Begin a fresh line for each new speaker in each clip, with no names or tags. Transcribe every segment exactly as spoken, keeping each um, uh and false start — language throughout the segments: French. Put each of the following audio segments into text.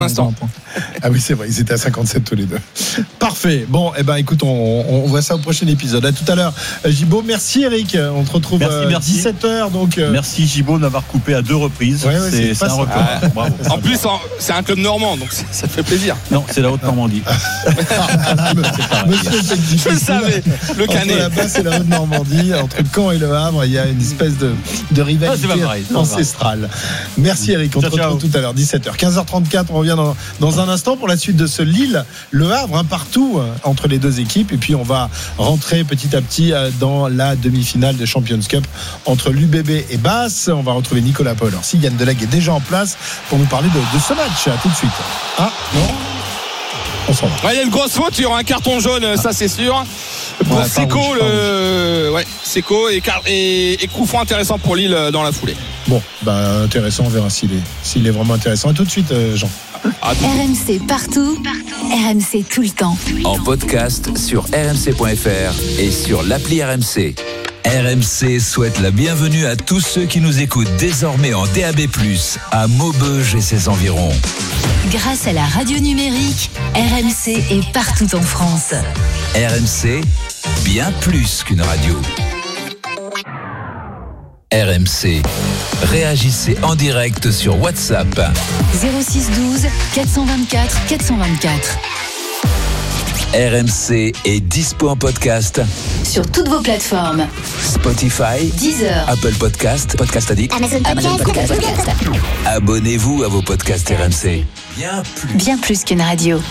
Instant.
Ah oui, c'est vrai, ils étaient à cinquante-sept tous les deux. Parfait. Bon, eh ben, écoute, on, on voit ça au prochain épisode. À tout à l'heure, Gibaud. Merci, Eric. On te retrouve
merci,
à
merci.
dix-sept heures. Donc, euh...
merci, Gibaud, d'avoir coupé à deux reprises.
Ouais, ouais,
c'est,
c'est,
c'est un
ça.
record.
Ah, bravo. En plus, c'est un club normand, donc ça te fait plaisir.
Non, c'est la Haute-Normandie.
Monsieur,
je le savais, le Canet.
Entre la Basse et la Haute-Normandie, entre Caen et Le Havre, il y a une espèce de, de rivalité
ah, pareil,
ancestrale. Merci, Eric. On
ciao,
te retrouve
ciao.
tout à l'heure, dix-sept heures. quinze heures trente-quatre, on revient dans, dans un instant pour la suite de ce Lille-Le Havre, un partout entre les deux équipes. Et puis, on va rentrer petit à petit dans la demi-finale de Champions Cup entre l'U B B et Basse. On va retrouver Nicolas Paul. Alors, si Yann Delague est déjà en place pour nous parler de, de ce match. À tout de suite. Ah, non. On s'en va.
Ouais, il y a une grosse faute, il y aura un carton jaune, ah. ça c'est sûr. Pour ouais, Seco, rouge, le... ouais, Seco et, car... et... et coup franc intéressant pour Lille dans la foulée.
Bon, bah intéressant, on verra s'il est, s'il est vraiment intéressant. À tout de suite, euh, Jean.
R M C partout, partout, R M C tout le temps.
En podcast sur r m c point f r et sur l'appli R M C. R M C souhaite la bienvenue à tous ceux qui nous écoutent désormais en D A B plus, à Maubeuge et ses environs.
Grâce à la radio numérique, R M C est partout en France.
R M C, bien plus qu'une radio. R M C. Réagissez en direct sur WhatsApp.
zéro six douze quatre cent vingt-quatre quatre cent vingt-quatre.
R M C est dispo en podcast
sur toutes vos plateformes.
Spotify,
Deezer,
Apple Podcast, Podcast Addict,
Amazon Podcast. Podcast.
Abonnez-vous à vos podcasts R M C.
Bien plus. Bien plus qu'une radio.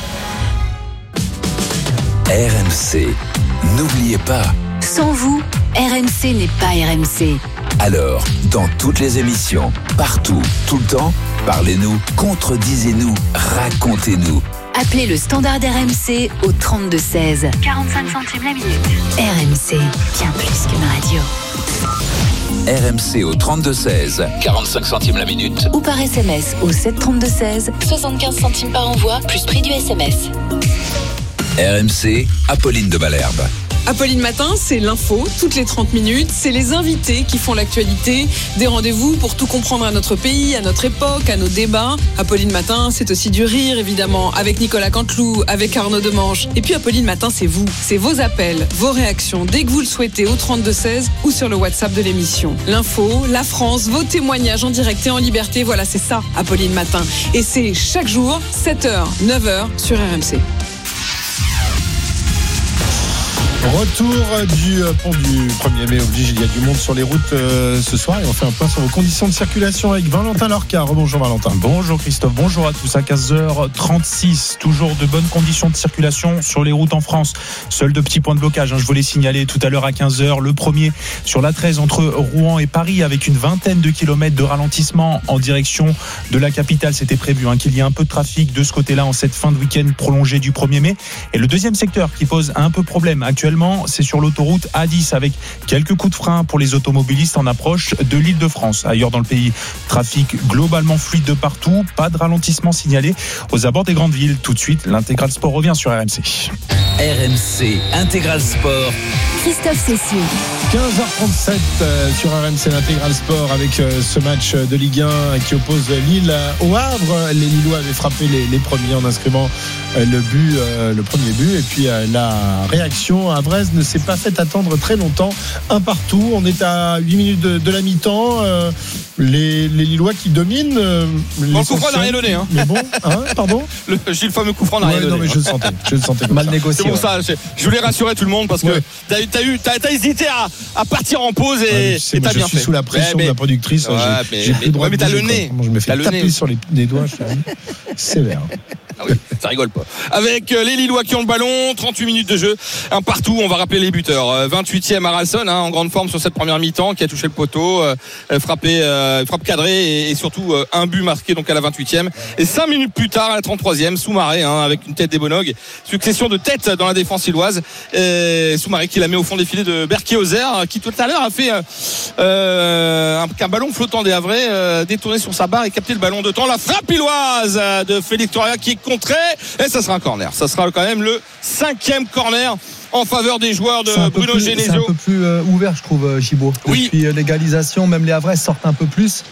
R M C. N'oubliez pas.
Sans vous, R M C n'est pas R M C.
Alors, dans toutes les émissions, partout, tout le temps, parlez-nous, contredisez-nous, racontez-nous.
Appelez le standard R M C au trente-deux seize. quarante-cinq centimes la minute. R M C, bien plus qu'une radio.
R M C au trente-deux seize, quarante-cinq centimes la minute.
Ou par S M S au sept trente-deux seize, soixante-quinze centimes par envoi, plus prix du S M S.
R M C, Apolline de Malherbe.
Apolline Matin, c'est l'info, toutes les trente minutes. C'est les invités qui font l'actualité. Des rendez-vous pour tout comprendre à notre pays, à notre époque, à nos débats. Apolline Matin, c'est aussi du rire, évidemment, avec Nicolas Canteloup, avec Arnaud Demange. Et puis Apolline Matin, c'est vous. C'est vos appels, vos réactions, dès que vous le souhaitez, au trente-deux seize ou sur le WhatsApp de l'émission. L'info, la France, vos témoignages en direct et en liberté. Voilà, c'est ça, Apolline Matin. Et c'est chaque jour, sept heures, neuf heures, sur R M C.
Retour du pont du premier mai oblige, il y a du monde sur les routes euh, ce soir et on fait un point sur vos conditions de circulation avec Valentin Lorca. Rebonjour Valentin.
Bonjour Christophe, bonjour à tous. À quinze heures trente-six, toujours de bonnes conditions de circulation sur les routes en France. Seuls de petits points de blocage, hein, je vous l'ai signalé tout à l'heure à quinze heures. Le premier sur l'A treize entre Rouen et Paris avec une vingtaine de kilomètres de ralentissement en direction de la capitale. C'était prévu hein, qu'il y ait un peu de trafic de ce côté-là en cette fin de week-end prolongée du premier mai. Et le deuxième secteur qui pose un peu problème actuellement, c'est sur l'autoroute A dix avec quelques coups de frein pour les automobilistes en approche de l'Île-de-France. Ailleurs dans le pays, trafic globalement fluide de partout, pas de ralentissement signalé aux abords des grandes villes. Tout de suite, l'Intégral Sport revient sur R M C.
R M C Intégral Sport.
Christophe Cessieux.
quinze heures trente-sept euh, sur R M C l'Intégral Sport avec euh, ce match de Ligue un qui oppose Lille au Havre. Les Lillois avaient frappé les, les premiers en inscrivant euh, le but, euh, le premier but. Et puis euh, la réaction à Brest ne s'est pas fait attendre très longtemps. Un partout. On est à huit minutes de, de la mi-temps. Euh, les, les Lillois qui dominent. Euh,
bon, le coup franc n'a rien donné. Hein.
Mais bon, hein, pardon.
Le, j'ai le fameux coup franc n'a
ouais,
rien donné.
Non, mais je le sentais. Je le sentais
mal
ça.
négocié. C'est pour ouais. ça. Je voulais rassurer tout le monde parce que ouais. t'as, t'as, eu, t'as, t'as hésité à, à partir en pause et, ouais, et t'as
je
bien
suis
fait.
sous la pression ouais, mais, de la productrice. Ouais, j'ai,
mais,
j'ai plus le droit
ouais, mais
de
t'as
bouger,
le nez.
Moi, je me fais
t'as
taper
le
sur les, les doigts. Je suis sévère.
Ah oui, ça rigole pas. Avec les Lillois qui ont le ballon, trente-huit minutes de jeu, un partout. On va rappeler les buteurs. vingt-huitième Haralson, hein, en grande forme sur cette première mi-temps, qui a touché le poteau, euh, frappé, euh, frappe cadrée et, et surtout euh, un but marqué donc à la vingt-huitième. Et cinq minutes plus tard, à la trente-troisième, Soumaré, hein, avec une tête d'Ebonog, succession de têtes dans la défense illoise. Et Soumaré qui la met au fond des filets de Berkey-Ozer, qui tout à l'heure a fait euh, un, un ballon flottant des Havrais, euh, détourné sur sa barre et capté le ballon de temps. La frappe illoise de Félix Toria qui est contrée et ça sera un corner. Ça sera quand même le cinquième corner en faveur des joueurs de Bruno
plus,
Genesio.
C'est un peu plus euh, ouvert, je trouve, Gibaud.
Oui.
Depuis euh, l'égalisation, même les Havrais sortent un peu plus.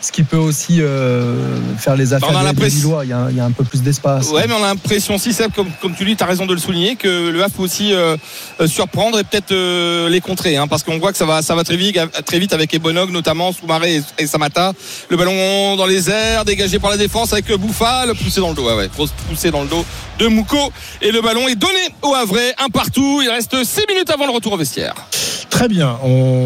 ce qui peut aussi euh, faire les affaires
on a
des, des Lillois. Il y, a, il y a un peu plus d'espace.
Ouais, mais on a l'impression, si c'est comme, comme tu dis, tu as raison de le souligner, que le Havre peut aussi euh, surprendre et peut-être euh, les contrer, hein, parce qu'on voit que ça va, ça va très vite, très vite avec Ebonog, notamment Soumaré et, et Samata. Le ballon dans les airs, dégagé par la défense avec Bouffal, poussé dans le dos. Ouais, ouais, grosse poussée dans le dos de Mouko. Et le ballon est donné au Havrais, un partout. Il reste six minutes avant le retour au vestiaire.
Très bien,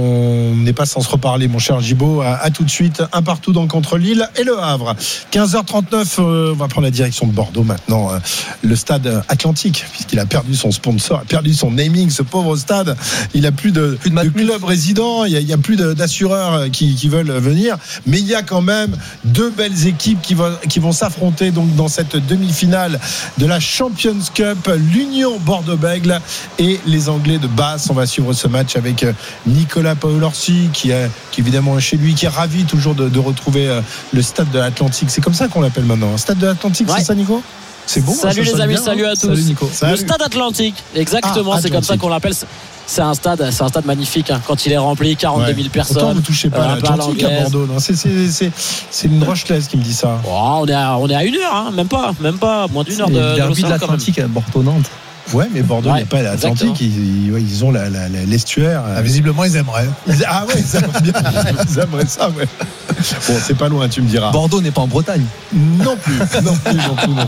on n'est pas sans se reparler, mon cher Gibaud. À, à tout de suite, un partout dans contre Lille et le Havre. quinze heures trente-neuf, euh, on va prendre la direction de Bordeaux maintenant. Euh, le stade Atlantique, puisqu'il a perdu son sponsor, a perdu son naming, ce pauvre stade. Il a plus de, plus de, de club résident, il n'y a, a plus de, d'assureurs qui, qui veulent venir. Mais il y a quand même deux belles équipes qui vont, qui vont s'affronter donc dans cette demi-finale de la Champions Cup, l'Union Bordeaux-Bègles et les Anglais de Basse. On va suivre ce match avec Nicolas Paolorsi qui est qui évidemment chez lui, qui est ravi toujours de, de retrouver le stade de l'Atlantique. C'est comme ça qu'on l'appelle maintenant, stade de l'Atlantique, ouais. C'est ça, Nico? C'est bon.
Salut
hein,
les amis,
bien,
salut à tous.
Salut, Nico. Salut.
Le stade Atlantique, exactement, ah, c'est comme ça qu'on l'appelle. C'est un stade, c'est un stade magnifique. Hein. Quand il est rempli, quarante-deux mille ouais. personnes.
Pourtant, vous touchez pas euh, l'Atlantique à Bordeaux. Non, c'est, c'est, c'est, c'est une Rochelaise qui me dit ça.
Oh, on est à, on est à une heure, hein. même pas, même pas, moins d'une heure de.
Le derby de l'Atlantique à Bordeaux-Nantes.
Ouais, mais Bordeaux ouais, n'est pas l'Atlantique, ils, ils, ils ont la, la, la, l'estuaire.
Ah, visiblement, ils aimeraient.
Ah ouais, ils aimeraient bien. Ils aimeraient ça, ouais. Bon, c'est pas loin, tu me diras.
Bordeaux n'est pas en Bretagne.
Non plus, non plus, non plus, non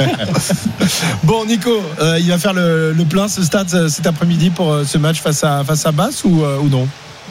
plus. Bon, Nico, euh, il va faire le, le plein, ce stade, cet après-midi pour ce match face à, face à Basse ou, euh, ou non?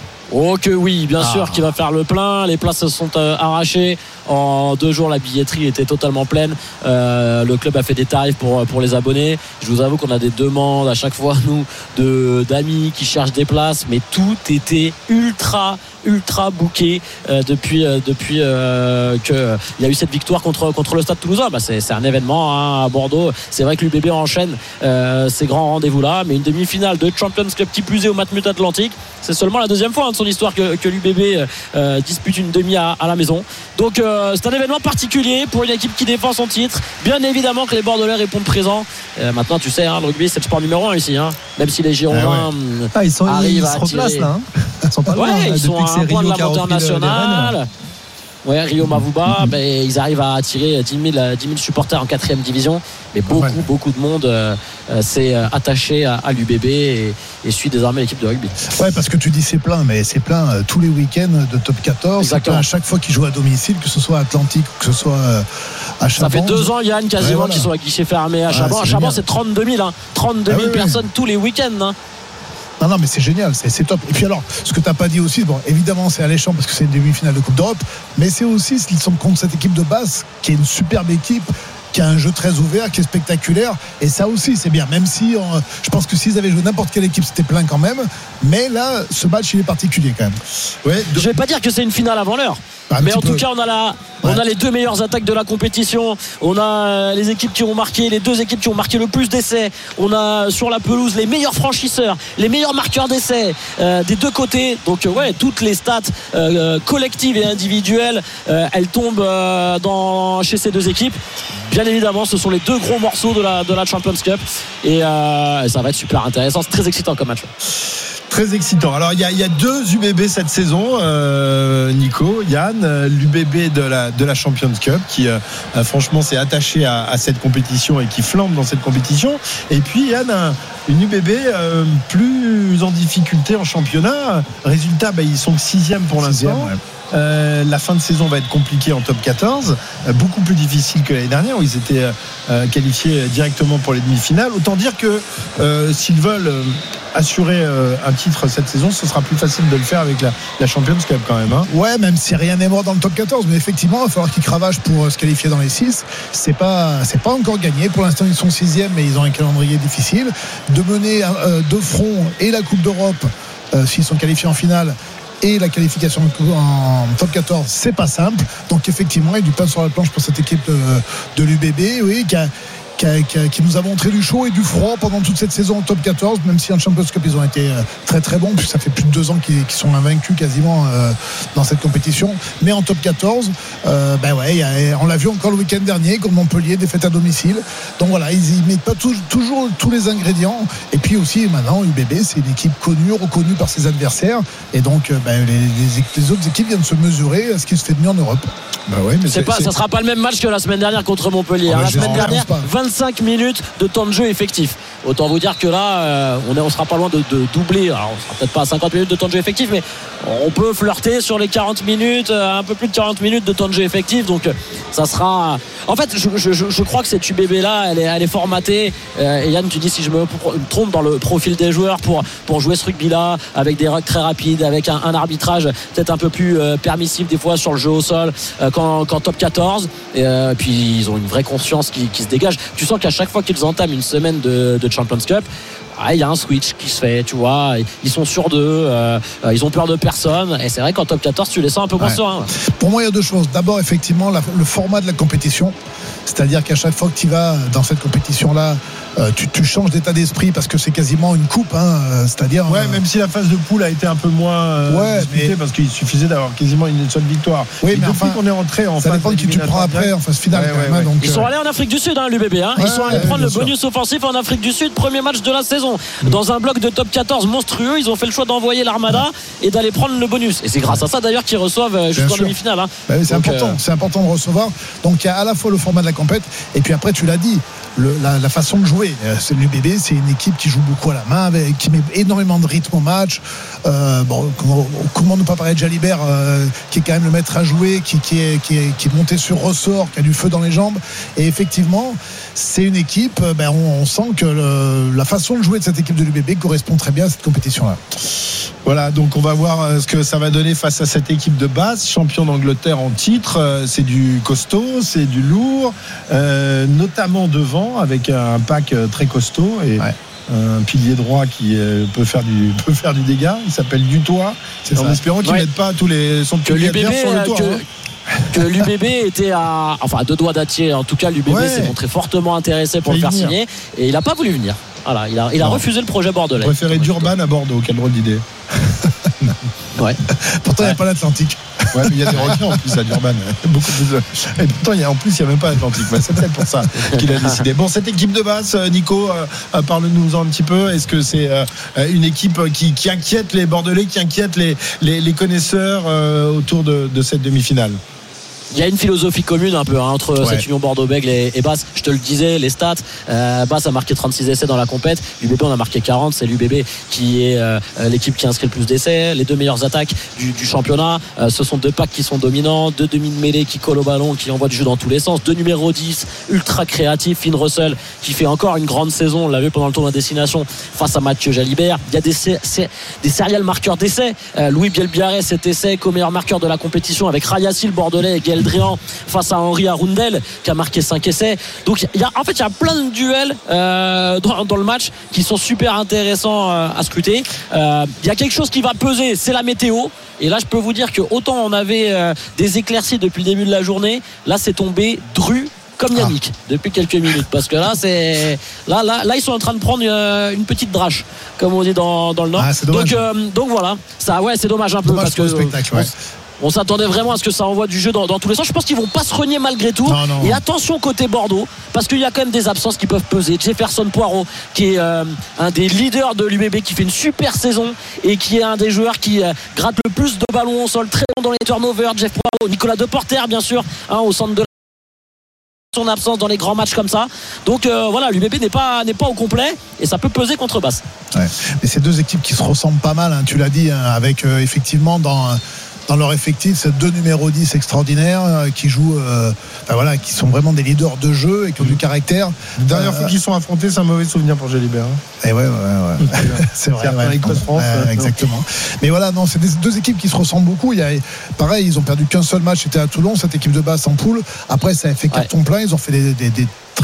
Oh que oui, bien ah. sûr qu'il va faire le plein. Les places se sont euh, arrachées. En deux jours, la billetterie était totalement pleine. Euh, le club a fait des tarifs pour, pour les abonnés. Je vous avoue qu'on a des demandes à chaque fois, nous, de, d'amis qui cherchent des places. Mais tout était ultra, ultra booké euh, depuis, euh, depuis euh, qu'il euh, y a eu cette victoire contre, contre le Stade Toulousain. Bah, c'est, c'est un événement hein, à Bordeaux. C'est vrai que l'U B B enchaîne euh, ces grands rendez-vous-là. Mais une demi-finale de Champions Cup qui plus est au Matmut Atlantique. C'est seulement la deuxième fois hein, de son histoire que, que l'U B B euh, dispute une demi à, à la maison. Donc euh, c'est un événement particulier pour une équipe qui défend son titre. Bien évidemment que les Bordelais répondent présents. Euh, maintenant tu sais, hein, le rugby c'est le sport numéro un ici. Hein. Même si les Girondins ah ouais.
ah, ils sont,
arrivent
ils
à
se replacent là. Hein. Ils sont pas loin.
Ouais,
hein,
ils sont à un point de la montée en nationale. Ouais, Rio Mavuba, mm-hmm. ben, ils arrivent à attirer dix mille supporters en quatrième division. Mais beaucoup, ouais. beaucoup de monde euh, s'est attaché à, à l'U B B et, et suit désormais l'équipe de rugby.
Ouais, parce que tu dis c'est plein, mais c'est plein euh, tous les week-ends de top quatorze. Exactement. C'est plein à chaque fois qu'ils jouent à domicile, que ce soit à Atlantique ou que ce soit euh, à Chaban.
Ça fait deux ans, Yann, quasiment, ouais, voilà. qu'ils sont à guichet fermé à Chaban. Ouais, à Chaban, c'est trente-deux mille. Hein. trente-deux mille ah, oui, personnes oui. tous les week-ends. Hein.
Non, non, mais c'est génial, c'est, c'est top. Et puis alors, ce que tu n'as pas dit aussi, bon, évidemment, c'est alléchant parce que c'est une demi-finale de Coupe d'Europe, mais c'est aussi, ils sont contre cette équipe de Basse, qui est une superbe équipe, qui a un jeu très ouvert, qui est spectaculaire, et ça aussi, c'est bien. Même si, on, je pense que s'ils avaient joué n'importe quelle équipe, c'était plein quand même, mais là, ce match, il est particulier quand même.
Ouais, de... Je vais pas dire que c'est une finale avant l'heure. Un mais en peu. tout cas, on a, la, ouais. on a les deux meilleures attaques de la compétition. On a les équipes qui ont marqué, les deux équipes qui ont marqué le plus d'essais. On a sur la pelouse les meilleurs franchisseurs, les meilleurs marqueurs d'essais euh, des deux côtés. Donc, euh, ouais, toutes les stats euh, collectives et individuelles, euh, elles tombent euh, dans, chez ces deux équipes. Bien évidemment, ce sont les deux gros morceaux de la, de la Champions Cup. Et euh, ça va être super intéressant. C'est très excitant comme match.
Très excitant. Alors il y a, il y a deux U B B cette saison, euh, Nico, Yann, l'U B B de la de la Champions Cup qui euh, franchement s'est attaché à, à cette compétition et qui flambe dans cette compétition. Et puis Yann, un, une U B B euh, plus en difficulté en championnat. Résultat, bah, ils sont sixième pour l'instant. Ouais. Euh, la fin de saison va être compliquée en top quatorze, euh, beaucoup plus difficile que l'année dernière où ils étaient euh, qualifiés directement pour les demi-finales. Autant dire que euh, s'ils veulent euh, assurer euh, un titre cette saison, ce sera plus facile de le faire avec la, la Champions Cup quand même. Hein.
Ouais, même si rien n'est mort dans le top quatorze, mais effectivement, il va falloir qu'ils cravachent pour euh, se qualifier dans les six. C'est pas, c'est pas encore gagné. Pour l'instant, ils sont sixième, mais ils ont un calendrier difficile. De mener euh, de front et la Coupe d'Europe euh, s'ils sont qualifiés en finale. Et la qualification en top quatorze, c'est pas simple. Donc effectivement, il y a du pain sur la planche pour cette équipe de, de l'U B B, oui, qui a, qui, a, qui, a, qui nous a montré du chaud et du froid pendant toute cette saison en top quatorze, même si en Champions Cup ils ont été très très bons, puis ça fait plus de deux ans qu'ils, qu'ils sont invaincus quasiment euh, dans cette compétition. Mais en top quatorze, euh, ben ouais, y a, on l'a vu encore le week-end dernier, comme Montpellier, défaite à domicile. Donc voilà, ils ne mettent pas tout, toujours tous les ingrédients. Et puis aussi maintenant, U B B, c'est une équipe connue, reconnue par ses adversaires. Et donc ben, les, les, les autres équipes viennent se mesurer à ce qui se fait de mieux en Europe.
Bah ouais, mais
c'est
c'est,
pas,
c'est...
ça sera pas le même match que la semaine dernière contre Montpellier.
Oh,
hein. La
je
semaine dernière,
pas.
vingt-cinq minutes de temps de jeu effectif. Autant vous dire que là, euh, on ne sera pas loin de, de doubler. Alors, on sera peut-être pas à cinquante minutes de temps de jeu effectif, mais on peut flirter sur les quarante minutes, euh, un peu plus de quarante minutes de temps de jeu effectif. Donc, euh, ça sera. En fait, je, je, je crois que cette U B B là, elle est, elle est formatée. Euh, et Yann, tu dis si je me trompe dans le profil des joueurs pour, pour jouer ce rugby-là, avec des rucks très rapides, avec un, un arbitrage peut-être un peu plus euh, permissif des fois sur le jeu au sol euh, qu'en, qu'en top quatorze. Et euh, puis, ils ont une vraie conscience qui, qui se dégage. Tu sens qu'à chaque fois qu'ils entament une semaine de, de Champions Cup, il y a un switch qui se fait, tu vois, ils sont sûrs d'eux, euh, ils ont peur de personne, et c'est vrai qu'en top quatorze tu les sens un peu moins ouais. sereins.
Pour moi il y a deux choses. D'abord effectivement la, le format de la compétition, c'est-à-dire qu'à chaque fois que tu vas dans cette compétition là, euh, tu, tu changes d'état d'esprit parce que c'est quasiment une coupe, hein, c'est-à-dire
ouais,
euh...
même si la phase de poule a été un peu moins euh,
ouais,
disputée mais... parce qu'il suffisait d'avoir quasiment une seule victoire.
Oui,
et
mais
depuis
enfin,
qu'on est rentré en
ça
phase
dépend de qui tu prends après en phase finale. Ouais,
ouais,
quand même,
ouais.
Donc,
ils sont allés en Afrique du Sud, hein, l'U B B. Hein.
Ouais,
ils sont allés
ouais,
prendre le
sûr.
bonus offensif en Afrique du Sud, premier match de la saison. Dans un bloc de top quatorze monstrueux, ils ont fait le choix d'envoyer l'Armada et d'aller prendre le bonus. Et c'est grâce à ça d'ailleurs qu'ils reçoivent jusqu'en demi-finale. Hein.
Bah oui, c'est donc, important, euh... c'est important de recevoir. Donc il y a à la fois le format de la compète et puis après tu l'as dit, le, la, la façon de jouer. C'est l'U B B, c'est une équipe qui joue beaucoup à la main, avec, qui met énormément de rythme au match. Euh, bon, comment, comment ne pas parler de Jalibert, euh, qui est quand même le maître à jouer, qui, qui, est, qui, est, qui est monté sur ressort, qui a du feu dans les jambes. Et effectivement, c'est une équipe, ben, on, on sent que le, la façon de jouer de cette équipe de l'U B B correspond très bien à cette compétition-là.
Voilà, donc on va voir ce que ça va donner face à cette équipe de Bath, champion d'Angleterre en titre. C'est du costaud, c'est du lourd, euh, notamment devant avec un pack très costaud et ouais. un pilier droit qui peut faire du peut faire du dégât. Il s'appelle Dutoit. C'est en ça. Espérant qu'il ne ouais. mette pas tous les son
que l'U B B sur le toit. Que...
Hein.
que l'U B B était à enfin à deux doigts d'attirer. En tout cas, l'U B B ouais. s'est montré fortement intéressé pour le faire venir. signer et il n'a pas voulu venir. Voilà, il a, il a refusé le projet bordelais.
Il préférait Durban à Bordeaux. Quelle drôle d'idée.
Ouais.
Pourtant, il
ouais.
n'y a pas l'Atlantique.
Ouais, mais il y a des requins en plus à Durban. Beaucoup plus. Et pourtant, il y a, en plus, il n'y a même pas l'Atlantique. Mais c'est peut-être pour ça qu'il a décidé. Bon, cette équipe de Bath, Nico, euh, parle-nous-en un petit peu. Est-ce que c'est euh, une équipe qui, qui inquiète les Bordelais, qui inquiète les, les, les connaisseurs euh, autour de, de cette demi-finale?
Il y a une philosophie commune un peu hein, entre ouais. cette union Bordeaux-Bègles et, et Bath. Je te le disais, les stats. Euh, Bath a marqué trente-six essais dans la compète. L'U B B on a marqué quarante. C'est l'U B B qui est euh, l'équipe qui a inscrit le plus d'essais. Les deux meilleures attaques du, du championnat. Euh, ce sont deux packs qui sont dominants, deux demi de mêlée qui collent au ballon, qui envoient du jeu dans tous les sens. Deux numéro dix, ultra créatifs. Finn Russell qui fait encore une grande saison. On l'a vu pendant le tournoi de destination face à Mathieu Jalibert. Il y a des, des serial marqueurs d'essais. Euh, Louis Bielbiaré, cet essai co-meilleur marqueur de la compétition avec Rayassi le Bordelais et Gaël Drian face à Henri Arundel qui a marqué cinq essais. Donc il y a, en fait il y a plein de duels euh, dans, dans le match qui sont super intéressants euh, à scruter. Euh, il y a quelque chose qui va peser, c'est la météo. Et là je peux vous dire que autant on avait euh, des éclaircies depuis le début de la journée, là c'est tombé dru comme Yannick ah. depuis quelques minutes parce que là c'est là là là ils sont en train de prendre une, une petite drache comme on dit dans, dans le nord.
Ah, donc
euh, donc voilà ça ouais c'est dommage un peu
dommage
parce que
le spectacle, ouais.
on s'attendait vraiment à ce que ça envoie du jeu dans, dans tous les sens. Je pense qu'ils vont pas se renier malgré tout.
Non, non.
Et attention côté Bordeaux, parce qu'il y a quand même des absences qui peuvent peser. Jefferson Poirot, qui est euh, un des leaders de l'U B B, qui fait une super saison et qui est un des joueurs qui euh, gratte le plus de ballons au sol, très bon dans les turnovers. Jeff Poirot, Nicolas Deporter, bien sûr, hein, au centre de son absence dans les grands matchs comme ça. Donc euh, voilà, l'U B B n'est pas, n'est pas au complet et ça peut peser contre Bath.
Ouais. Mais c'est deux équipes qui se ressemblent pas mal, hein, tu l'as dit, hein, avec euh, effectivement dans. Dans leur effectif, c'est deux numéros dix extraordinaires euh, qui jouent, euh, ben voilà, qui sont vraiment des leaders de jeu et qui ont du caractère.
La dernière euh, fois qu'ils sont affrontés, c'est un mauvais souvenir pour Jalibert.
Et ouais, ouais, ouais. c'est vrai. Ouais, avec France, ouais, exactement. Mais voilà, non, c'est des, deux équipes qui se ressemblent beaucoup. Il y a, pareil, ils ont perdu qu'un seul match, c'était à Toulon, cette équipe de Bath en poule. Après, ça a fait carton ouais. plein. Ils ont fait des, des, des très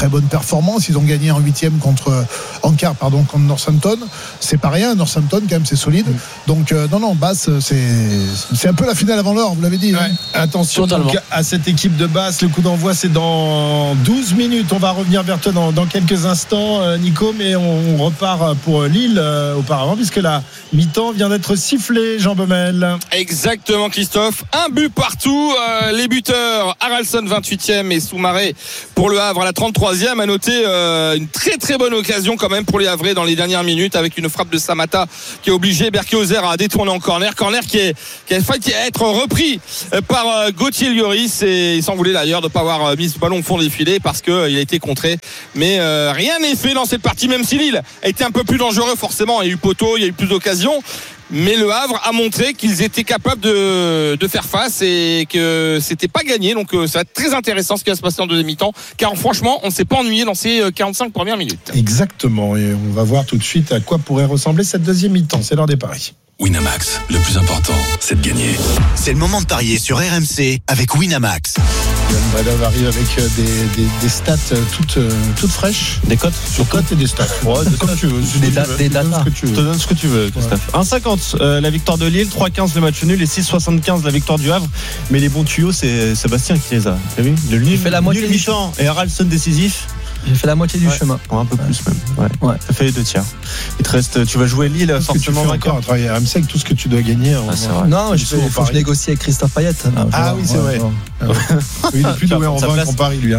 très bonne performance. Ils ont gagné en huitième contre en quart pardon contre Northampton. C'est pas rien. Northampton quand même c'est solide. Donc euh, non non Bath c'est c'est un peu la finale avant l'heure. Vous l'avez dit.
Ouais.
Hein.
Attention donc, à cette équipe de Bath. Le coup d'envoi c'est dans douze minutes. On va revenir vers toi dans, dans quelques instants, euh, Nico, mais on, on repart pour Lille euh, auparavant puisque la mi-temps vient d'être sifflée. Jean Baumel.
Exactement, Christophe. Un but partout. Euh, les buteurs Haralson vingt-huitième et Soumaré pour le Havre à la trente-troisième. À noter euh, une très très bonne occasion quand même pour les Havrais dans les dernières minutes avec une frappe de Samata qui a obligé Berkehauser à détourner en corner. Corner qui est qui a failli être repris par euh, Gauthier Lloris et il s'en voulait d'ailleurs de ne pas avoir mis ce ballon au fond des filets parce qu'il euh, a été contré. Mais euh, rien n'est fait dans cette partie, même si Lille a été un peu plus dangereux forcément. Il y a eu poteau, il y a eu plus d'occasions. Mais le Havre a montré qu'ils étaient capables de, de faire face et que c'était pas gagné. Donc ça va être très intéressant ce qui va se passer en deuxième mi-temps. Car franchement, on ne s'est pas ennuyé dans ces quarante-cinq premières minutes.
Exactement. Et on va voir tout de suite à quoi pourrait ressembler cette deuxième mi-temps. C'est l'heure des paris.
Winamax, le plus important, c'est de gagner. C'est le moment de parier sur R M C avec Winamax.
Yann Bradov arrive avec des, des, des stats toutes, toutes fraîches.
Des cotes
Des cotes et des stats. Ouais, comme tu veux.
Des, da- des datas.
Je
te donne ce que tu veux, Christophe. Ouais. un cinquante euh, la victoire de Lille, trois quinze le match nul et six soixante-quinze la victoire du Havre. Mais les bons tuyaux, c'est Sébastien qui les a. T'as vu ? Le nul,
fait la moitié
du temps et Haralson décisif.
J'ai fait la moitié du
ouais.
chemin.
Oh, un peu
ouais.
plus même. Ouais. ouais. Ça fait les deux tiers. Il te reste, tu vas jouer Lille
tout
forcément
encore. Tu fais encore travailler à R M C avec tout ce que tu dois gagner.
Ah, c'est vrai.
Non, il faut, faut que je négocie avec Christophe Payet. Non,
ah oui, c'est vrai. Ouais. Oui, il est plus doué en vin qu'en Paris, lui. Hein.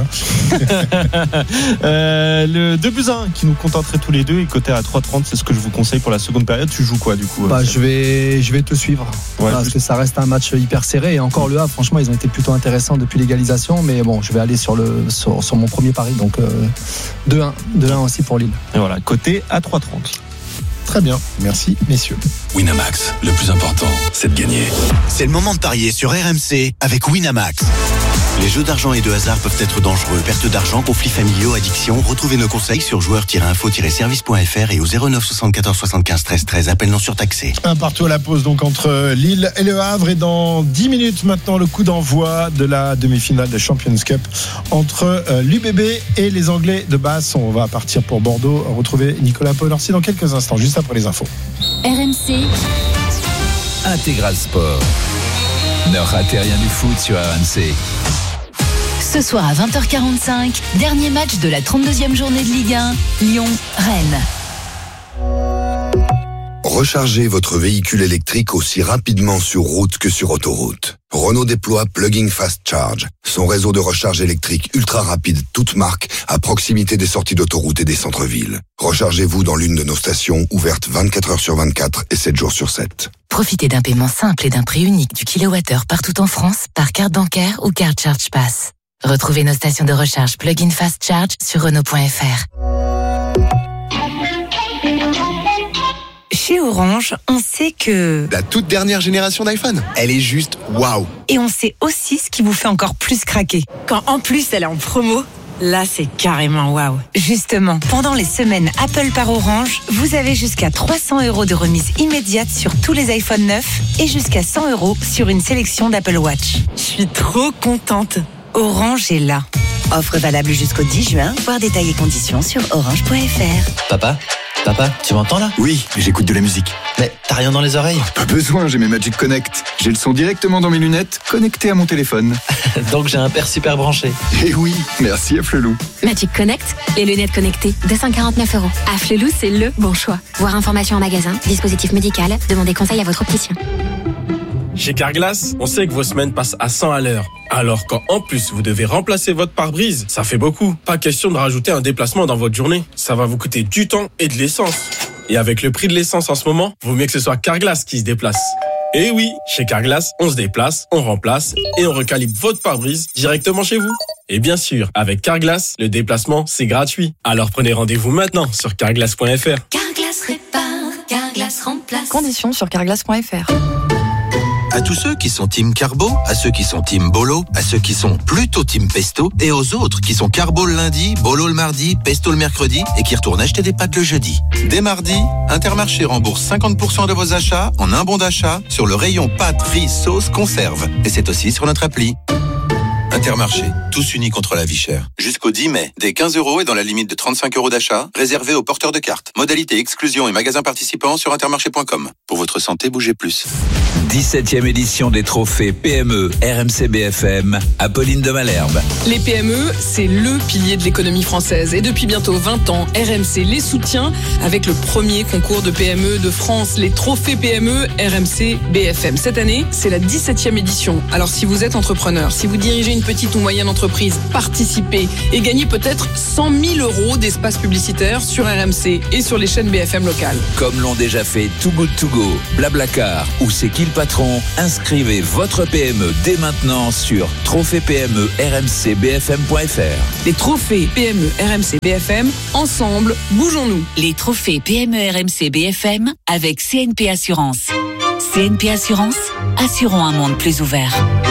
euh, le deux buts à un qui nous contenterait tous les deux. Et côté à trois trente, c'est ce que je vous conseille pour la seconde période. Tu joues quoi du coup?
Bah, je vais, je vais te suivre. Ouais, parce juste... que ça reste un match hyper serré. Et encore le Havre, franchement, ils ont été plutôt intéressants depuis l'égalisation. Mais bon, je vais aller sur, le, sur, sur mon premier pari. Donc euh, deux un. deux un aussi pour Lille.
Et voilà, côté à trois trente.
Très bien, merci messieurs.
Winamax, le plus important, c'est de gagner. C'est le moment de parier sur R M C avec Winamax. Les jeux d'argent et de hasard peuvent être dangereux. Perte d'argent, conflits familiaux, addiction. Retrouvez nos conseils sur joueurs tiret info tiret service point f r et au zéro neuf soixante-quatorze soixante-quinze treize treize. Appel non surtaxé.
Un partout à la pause donc entre Lille et le Havre. Et dans dix minutes maintenant, le coup d'envoi de la demi-finale de Champions Cup entre l'U B B et les Anglais de Bath. On va partir pour Bordeaux. Retrouver Nicolas Paul-Orsi dans quelques instants, juste après les infos.
R M C
Intégral Sport. Ne ratez rien du foot sur R M C.
Ce soir à vingt heures quarante-cinq, dernier match de la trente-deuxième journée de Ligue un, Lyon-Rennes.
Rechargez votre véhicule électrique aussi rapidement sur route que sur autoroute. Renault déploie Plugging Fast Charge, son réseau de recharge électrique ultra rapide, toute marque, à proximité des sorties d'autoroute et des centres-villes. Rechargez-vous dans l'une de nos stations ouvertes vingt-quatre heures sur vingt-quatre et sept jours sur sept.
Profitez d'un paiement simple et d'un prix unique du kilowattheure partout en France par carte bancaire ou carte Charge Pass. Retrouvez nos stations de recharge Plug-in Fast Charge sur Renault point f r.
Chez Orange, on sait que...
La toute dernière génération d'iPhone, elle est juste waouh.
Et on sait aussi ce qui vous fait encore plus craquer. Quand en plus elle est en promo, là c'est carrément waouh. Justement, pendant les semaines Apple par Orange, vous avez jusqu'à trois cents euros de remise immédiate sur tous les iPhone neufs et jusqu'à cent euros sur une sélection d'Apple Watch. Je suis trop contente. Orange est là. Offre valable jusqu'au dix juin. Voir détails et conditions sur orange point f r.
Papa, papa, tu m'entends là?
Oui, j'écoute de la musique.
Mais t'as rien dans les oreilles?
Pas besoin, j'ai mes Magic Connect. J'ai le son directement dans mes lunettes, connecté à mon téléphone.
Donc j'ai un père super branché.
Eh oui, merci Afflelou.
Magic Connect, les lunettes connectées, deux cent quarante-neuf euros. Afflelou, c'est le bon choix. Voir information en magasin, dispositif médical, demandez conseil à votre opticien.
Chez Carglass, on sait que vos semaines passent à cent à l'heure. Alors quand en plus vous devez remplacer votre pare-brise, ça fait beaucoup. Pas question de rajouter un déplacement dans votre journée. Ça va vous coûter du temps et de l'essence. Et avec le prix de l'essence en ce moment, vaut mieux que ce soit Carglass qui se déplace. Et oui, chez Carglass, on se déplace, on remplace et on recalibre votre pare-brise directement chez vous. Et bien sûr, avec Carglass, le déplacement, c'est gratuit. Alors prenez rendez-vous maintenant sur carglass point f r.
Carglass répare, Carglass remplace.
Conditions sur carglass point f r.
À tous ceux qui sont team carbo, à ceux qui sont team bolo, à ceux qui sont plutôt team pesto, et aux autres qui sont carbo le lundi, bolo le mardi, pesto le mercredi, et qui retournent acheter des pâtes le jeudi. Dès mardi, Intermarché rembourse cinquante pour cent de vos achats en un bon d'achat sur le rayon pâtes, riz, sauce, conserve. Et c'est aussi sur notre appli.
Intermarché, tous unis contre la vie chère. Jusqu'au dix mai, dès quinze euros et dans la limite de trente-cinq euros d'achat, réservé aux porteurs de cartes. Modalité exclusion et magasins participants sur intermarché point com. Pour votre santé, bougez plus.
dix-septième édition des trophées P M E R M C B F M, Apolline de Malherbe.
Les P M E, c'est le pilier de l'économie française. Et depuis bientôt vingt ans, R M C les soutient avec le premier concours de P M E de France, les trophées P M E R M C B F M. Cette année, c'est la dix-septième édition. Alors si vous êtes entrepreneur, si vous dirigez une petite ou moyenne entreprise, participez et gagnez peut-être cent mille euros d'espace publicitaire sur R M C et sur les chaînes B F M locales.
Comme l'ont déjà fait Too Good To Go, Blablacar ou C'est qui le patron, inscrivez votre P M E dès maintenant sur trophée P M E R M C B F M point F R.
Les trophées P M E R M C B F M, ensemble, bougeons-nous.
Les trophées P M E R M C B F M avec C N P Assurance. C N P Assurance, assurons un monde plus ouvert.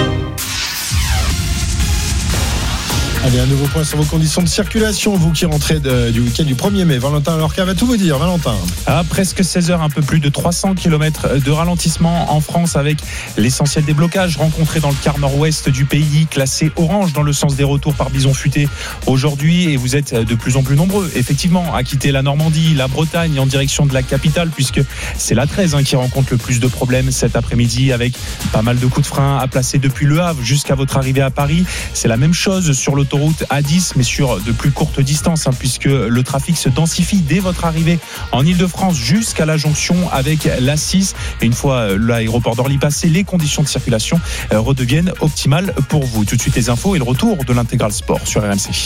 Allez, un nouveau point sur vos conditions de circulation, vous qui rentrez de, du week-end du premier mai. Valentin Lorca va tout vous dire. Valentin.
À presque seize heures, un peu plus de trois cents kilomètres de ralentissement en France avec l'essentiel des blocages rencontrés dans le quart nord-ouest du pays, classé orange dans le sens des retours par bison futé aujourd'hui. Et vous êtes de plus en plus nombreux, effectivement, à quitter la Normandie, la Bretagne en direction de la capitale, puisque c'est la treize hein, qui rencontre le plus de problèmes cet après-midi avec pas mal de coups de frein à placer depuis Le Havre jusqu'à votre arrivée à Paris. C'est la même chose sur l'autoroute A dix, mais sur de plus courtes distances, hein, puisque le trafic se densifie dès votre arrivée en Ile-de-France jusqu'à la jonction avec l'A six. Et une fois l'aéroport d'Orly passé, les conditions de circulation euh, redeviennent optimales pour vous. Tout de suite les infos et le retour de l'intégral sport sur R M C.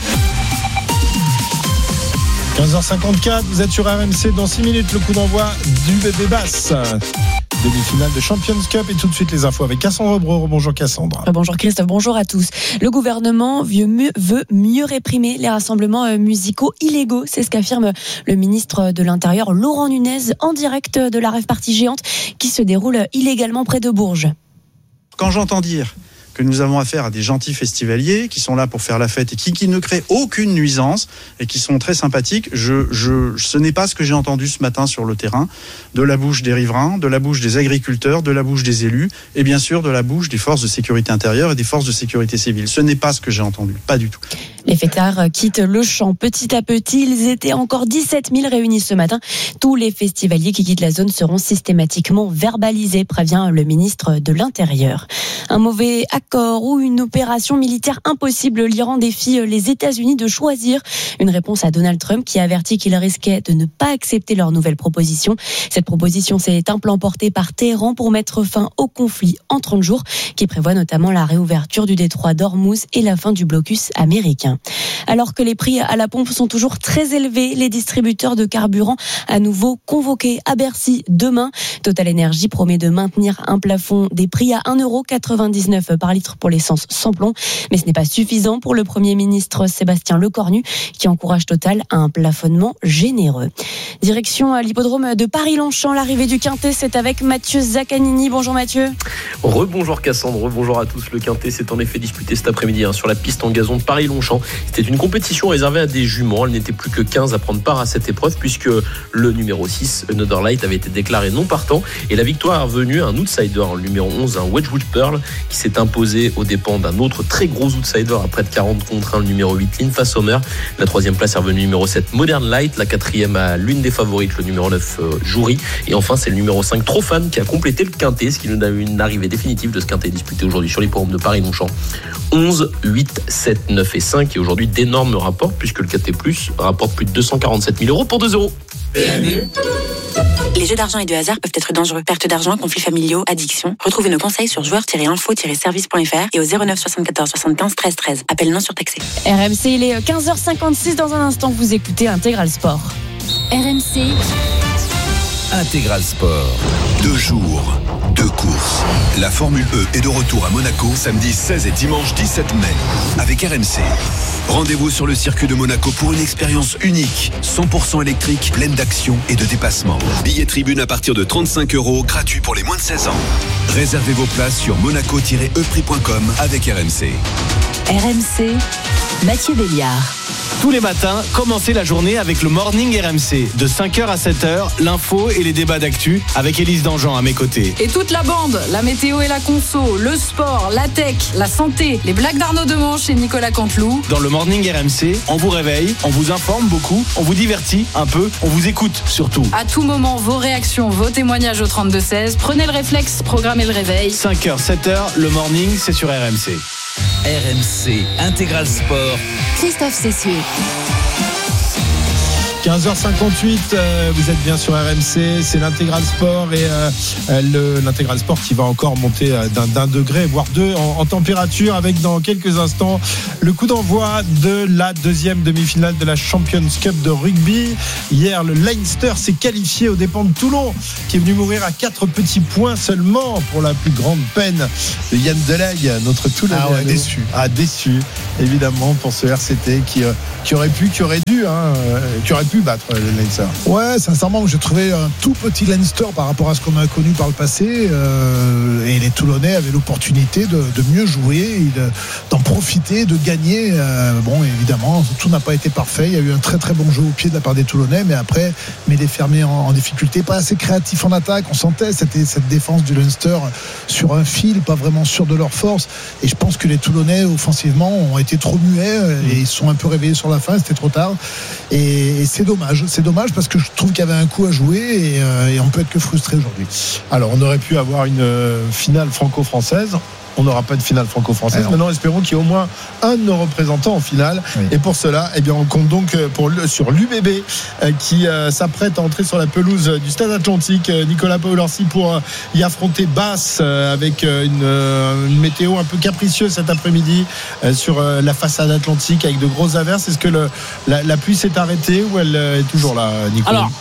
quinze heures cinquante-quatre, vous êtes sur R M C. Dans six minutes, le coup d'envoi du bébé basse. Demi-finale de Champions Cup et tout de suite les infos avec Cassandre Bro. Bonjour Cassandre.
Bonjour Christophe, bonjour à tous. Le gouvernement veut mieux, veut mieux réprimer les rassemblements musicaux illégaux. C'est ce qu'affirme le ministre de l'Intérieur Laurent Nunez en direct de la rave party géante qui se déroule illégalement près de Bourges.
Quand j'entends dire que nous avons affaire à des gentils festivaliers qui sont là pour faire la fête et qui, qui ne créent aucune nuisance et qui sont très sympathiques. Je, je, ce n'est pas ce que j'ai entendu ce matin sur le terrain, de la bouche des riverains, de la bouche des agriculteurs, de la bouche des élus et bien sûr de la bouche des forces de sécurité intérieure et des forces de sécurité civile. Ce n'est pas ce que j'ai entendu, pas du tout.
Les fêtards quittent le champ petit à petit. Ils étaient encore dix-sept mille réunis ce matin. Tous les festivaliers qui quittent la zone seront systématiquement verbalisés, prévient le ministre de l'Intérieur. Un mauvais accord ou une opération militaire impossible, l'Iran défie les États-Unis de choisir. Une réponse à Donald Trump qui a averti qu'il risquait de ne pas accepter leur nouvelle proposition. Cette proposition, c'est un plan porté par Téhéran pour mettre fin au conflit en trente jours, qui prévoit notamment la réouverture du détroit d'Ormuz et la fin du blocus américain. Alors que les prix à la pompe sont toujours très élevés, les distributeurs de carburant à nouveau convoqués à Bercy demain. Total Energy promet de maintenir un plafond des prix à un euro quatre-vingt-dix-neuf par litre pour l'essence sans plomb. Mais ce n'est pas suffisant pour le Premier ministre Sébastien Lecornu qui encourage Total à un plafonnement généreux. Direction à l'hippodrome de Paris-Longchamp. L'arrivée du Quintet, c'est avec Mathieu Zaccanini. Bonjour Mathieu.
Rebonjour Cassandre, rebonjour à tous. Le Quintet s'est en effet disputé cet après-midi hein, sur la piste en gazon de Paris-Longchamp. C'était une compétition réservée à des juments. Elle n'était plus que quinze à prendre part à cette épreuve puisque le numéro six, Another Light, avait été déclaré non partant. Et la victoire est revenue à un outsider, le numéro onze, un Wedgwood Pearl, qui s'est imposé aux dépens d'un autre très gros outsider à près de quarante contre un, le numéro huit, Linfa Sommer. La troisième place est revenue numéro sept, Modern Light. La quatrième à l'une des favorites, le numéro neuf, euh, Jouri. Et enfin, c'est le numéro cinq, Trofan, qui a complété le quintet, ce qui nous donne une arrivée définitive de ce quintet disputé aujourd'hui sur l'hippodrome de Paris-Longchamp. onze, huit, sept, neuf et cinq. Et aujourd'hui, d'énormes rapports, puisque le quintet plus rapporte plus de deux cent quarante-sept mille euros pour deux euros.
Les jeux d'argent et de hasard peuvent être dangereux. Perte d'argent, conflits familiaux, addiction. Retrouvez nos conseils sur joueurs tiret info tiret service point f r et au zéro neuf soixante-quatorze soixante-quinze treize treize. Appel non surtaxé.
R M C, il est quinze heures cinquante-six. Dans un instant, vous écoutez Intégral Sport.
R M C.
Intégral Sport.
Deux jours, deux courses. La Formule E est de retour à Monaco samedi seize et dimanche dix-sept mai avec R M C. Rendez-vous sur le circuit de Monaco pour une expérience unique, cent pour cent électrique, pleine d'action et de dépassement. Billet tribune à partir de trente-cinq euros, gratuit pour les moins de seize ans. Réservez vos places sur monaco tiret e prix point com avec R M C.
R M C, Mathieu Béliard.
Tous les matins, commencez la journée avec le Morning R M C. De cinq heures à sept heures, l'info et les débats d'actu avec Élise Dangean à mes côtés.
Et toute la bande, la météo et la conso, le sport, la tech, la santé, les blagues d'Arnaud Demanche et Nicolas Canteloup.
Dans le Morning R M C, on vous réveille, on vous informe beaucoup, on vous divertit un peu, on vous écoute surtout.
À tout moment, vos réactions, vos témoignages au trente-deux seize. Prenez le réflexe, programmez le réveil.
cinq heures, sept heures, le Morning, c'est sur R M C.
R M C Intégral Sport.
Christophe Cessieux.
quinze heures cinquante-huit, euh, vous êtes bien sur R M C, c'est l'intégral sport et euh, le, l'intégral sport qui va encore monter d'un, d'un degré, voire deux en, en température, avec dans quelques instants le coup d'envoi de la deuxième demi-finale de la Champions Cup de rugby. Hier, le Leinster s'est qualifié aux dépens de Toulon, qui est venu mourir à quatre petits points seulement pour la plus grande peine de Yann Delague, notre Toulonnais.
Ah ouais, déçu.
Ah, déçu, évidemment, pour ce R C T qui, euh, qui aurait pu, qui aurait dû, hein, qui aurait pu battre le Leinster.
Ouais, sincèrement, j'ai trouvé un tout petit Leinster par rapport à ce qu'on a connu par le passé. Euh, et les Toulonnais avaient l'opportunité de, de mieux jouer, et de, d'en profiter, de gagner. Euh, bon, évidemment, tout n'a pas été parfait. Il y a eu un très très bon jeu au pied de la part des Toulonnais, mais après, mais les fermiers en, en difficulté, pas assez créatifs en attaque. On sentait c'était cette défense du Leinster sur un fil, pas vraiment sûr de leur force. Et je pense que les Toulonnais, offensivement, ont été trop muets et ils sont un peu réveillés sur la fin. C'était trop tard. Et, et c'est dommage. C'est dommage parce que je trouve qu'il y avait un coup à jouer et, euh, et on peut être que frustré aujourd'hui.
Alors, on aurait pu avoir une euh, finale franco-française. On n'aura pas de finale franco-française.
Alors.
Maintenant, espérons qu'il y ait au moins un de nos représentants en finale. Oui. Et pour cela, eh bien, on compte donc pour le, sur l'U B B euh, qui euh, s'apprête à entrer sur la pelouse du Stade Atlantique. Euh, Nicolas Paolorsi pour euh, y affronter Basse euh, avec euh, une, euh, une météo un peu capricieuse cet après-midi euh, sur euh, la façade atlantique avec de grosses averses. Est-ce que le, la, la pluie s'est arrêtée ou elle euh, est toujours là, Nicolas?
Alors,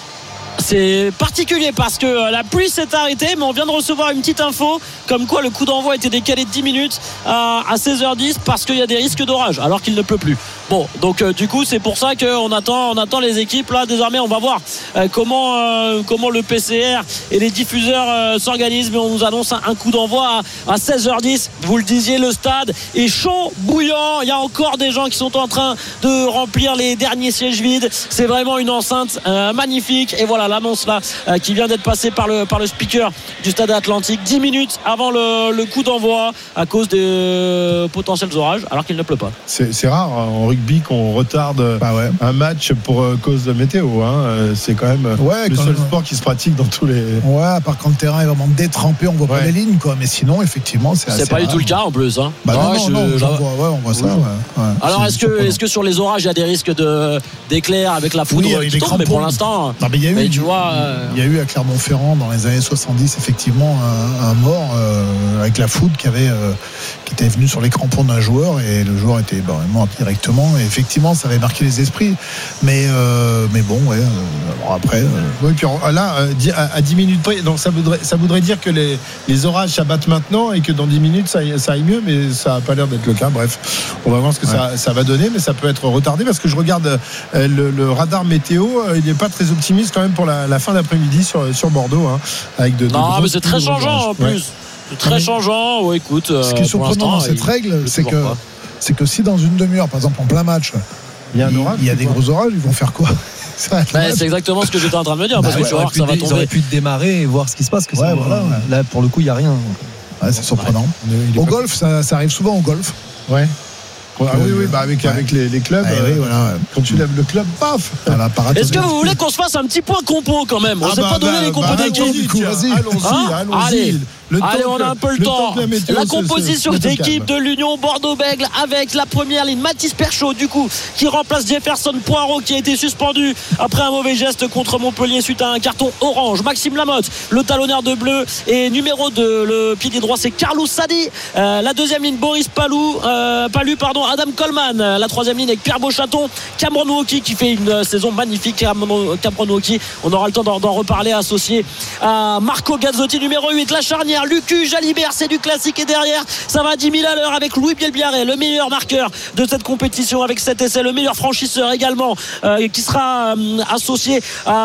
c'est particulier parce que la pluie s'est arrêtée, mais on vient de recevoir une petite info comme quoi le coup d'envoi a été décalé de dix minutes à, à seize heures dix parce qu'il y a des risques d'orage alors qu'il ne pleut plus. Bon, donc euh, du coup c'est pour ça qu'on attend, on attend les équipes là. Désormais on va voir euh, comment, euh, comment le P C R et les diffuseurs euh, s'organisent, mais on nous annonce un, un coup d'envoi à, à seize heures dix. Vous le disiez, le stade est chaud, bouillant. Il y a encore des gens qui sont en train de remplir les derniers sièges vides. C'est vraiment une enceinte euh, magnifique. Et voilà l'annonce là euh, qui vient d'être passée par le, par le speaker du Stade Atlantique dix minutes avant le, le coup d'envoi à cause des euh, potentiels orages alors qu'il ne pleut pas.
C'est, c'est rare en rugby qu'on retarde bah ouais. un match pour euh, cause de météo, hein. C'est quand même ouais, le seul même... sport qui se pratique dans tous les...
Ouais, à part quand le terrain est vraiment détrempé, on voit ouais. pas les lignes quoi. Mais sinon effectivement c'est,
c'est
assez
pas
rare.
Du tout le cas en plus, hein.
Bah non, non,
je,
non,
je,
on, voit, ouais, on voit ça ouais. Ouais.
Alors est-ce que, est-ce que sur les orages il y a des risques de, d'éclairs avec la foudre oui, qui tombe, mais pour l'instant
non, mais il y a eu,
mais tu vois,
il y a eu à Clermont-Ferrand dans les années soixante-dix effectivement un, un mort euh, avec la foudre qui avait euh, qui était venu sur les crampons d'un joueur et le joueur était bah, mort directement et effectivement ça avait marqué les esprits mais euh, mais bon ouais euh, alors après euh...
oui, puis là à, à dix minutes près donc ça voudrait ça voudrait dire que les, les orages s'abattent maintenant et que dans dix minutes ça, ça aille mieux, mais ça n'a pas l'air d'être le cas. Bref, on va voir ce que ouais. ça, ça va donner, mais ça peut être retardé parce que je regarde euh, le, le radar météo, euh, il n'est pas très optimiste quand même pour la, la fin d'après-midi sur, sur Bordeaux, hein, avec de, de
non
grosses,
mais c'est très changeant en plus ouais. C'est très oui. changeant ouais, écoute
ce qui est surprenant dans cette il... règle c'est que, c'est que si dans une demi-heure par exemple en plein match il y a, un orage, il y a des gros orages, ils vont faire quoi?
Bah, c'est exactement ce que j'étais en train de me dire parce bah, que ouais, tu vois que ça va tomber.
Ils auraient pu démarrer et voir ce qui se passe que
ouais, voilà, ouais.
Là pour le coup il n'y a rien.
Ouais, c'est surprenant. Ouais. Au pas... golf, ça, ça arrive souvent au golf.
Ouais. Ah oui, oui, bah avec, ouais. avec les, les clubs. Ah, euh, oui, voilà. Quand tu lèves le club, paf.
Est-ce que vous voulez qu'on se fasse un petit point compo quand même? On ne ah s'est bah, pas donné bah, les compos bah, d'équipe.
Allons-y, hein allons-y.
Allez. Le Allez, on a un peu le, le temps. temps météo, la composition d'équipe de l'Union Bordeaux-Bègles avec la première ligne Mathis Perchaud, du coup, qui remplace Jefferson Poirot, qui a été suspendu après un mauvais geste contre Montpellier suite à un carton orange. Maxime Lamotte, le talonneur de bleu, et numéro deux, le pilier droit, c'est Carlos Sadi. Euh, la deuxième ligne, Boris Palou, euh, Palu, pardon, Adam Coleman. La troisième ligne avec Pierre Beauchaton, Cameron Wauquiez qui fait une saison magnifique. Cameron Wauquiez, on aura le temps d'en, d'en reparler, associé à Marco Gazzotti, numéro huit. La charnière derrière. Lucu Jalibert, c'est du classique. Et derrière, ça va à dix mille à l'heure avec Louis Bielbiarré, le meilleur marqueur de cette compétition avec sept essais, le meilleur franchisseur également, euh, qui sera euh, associé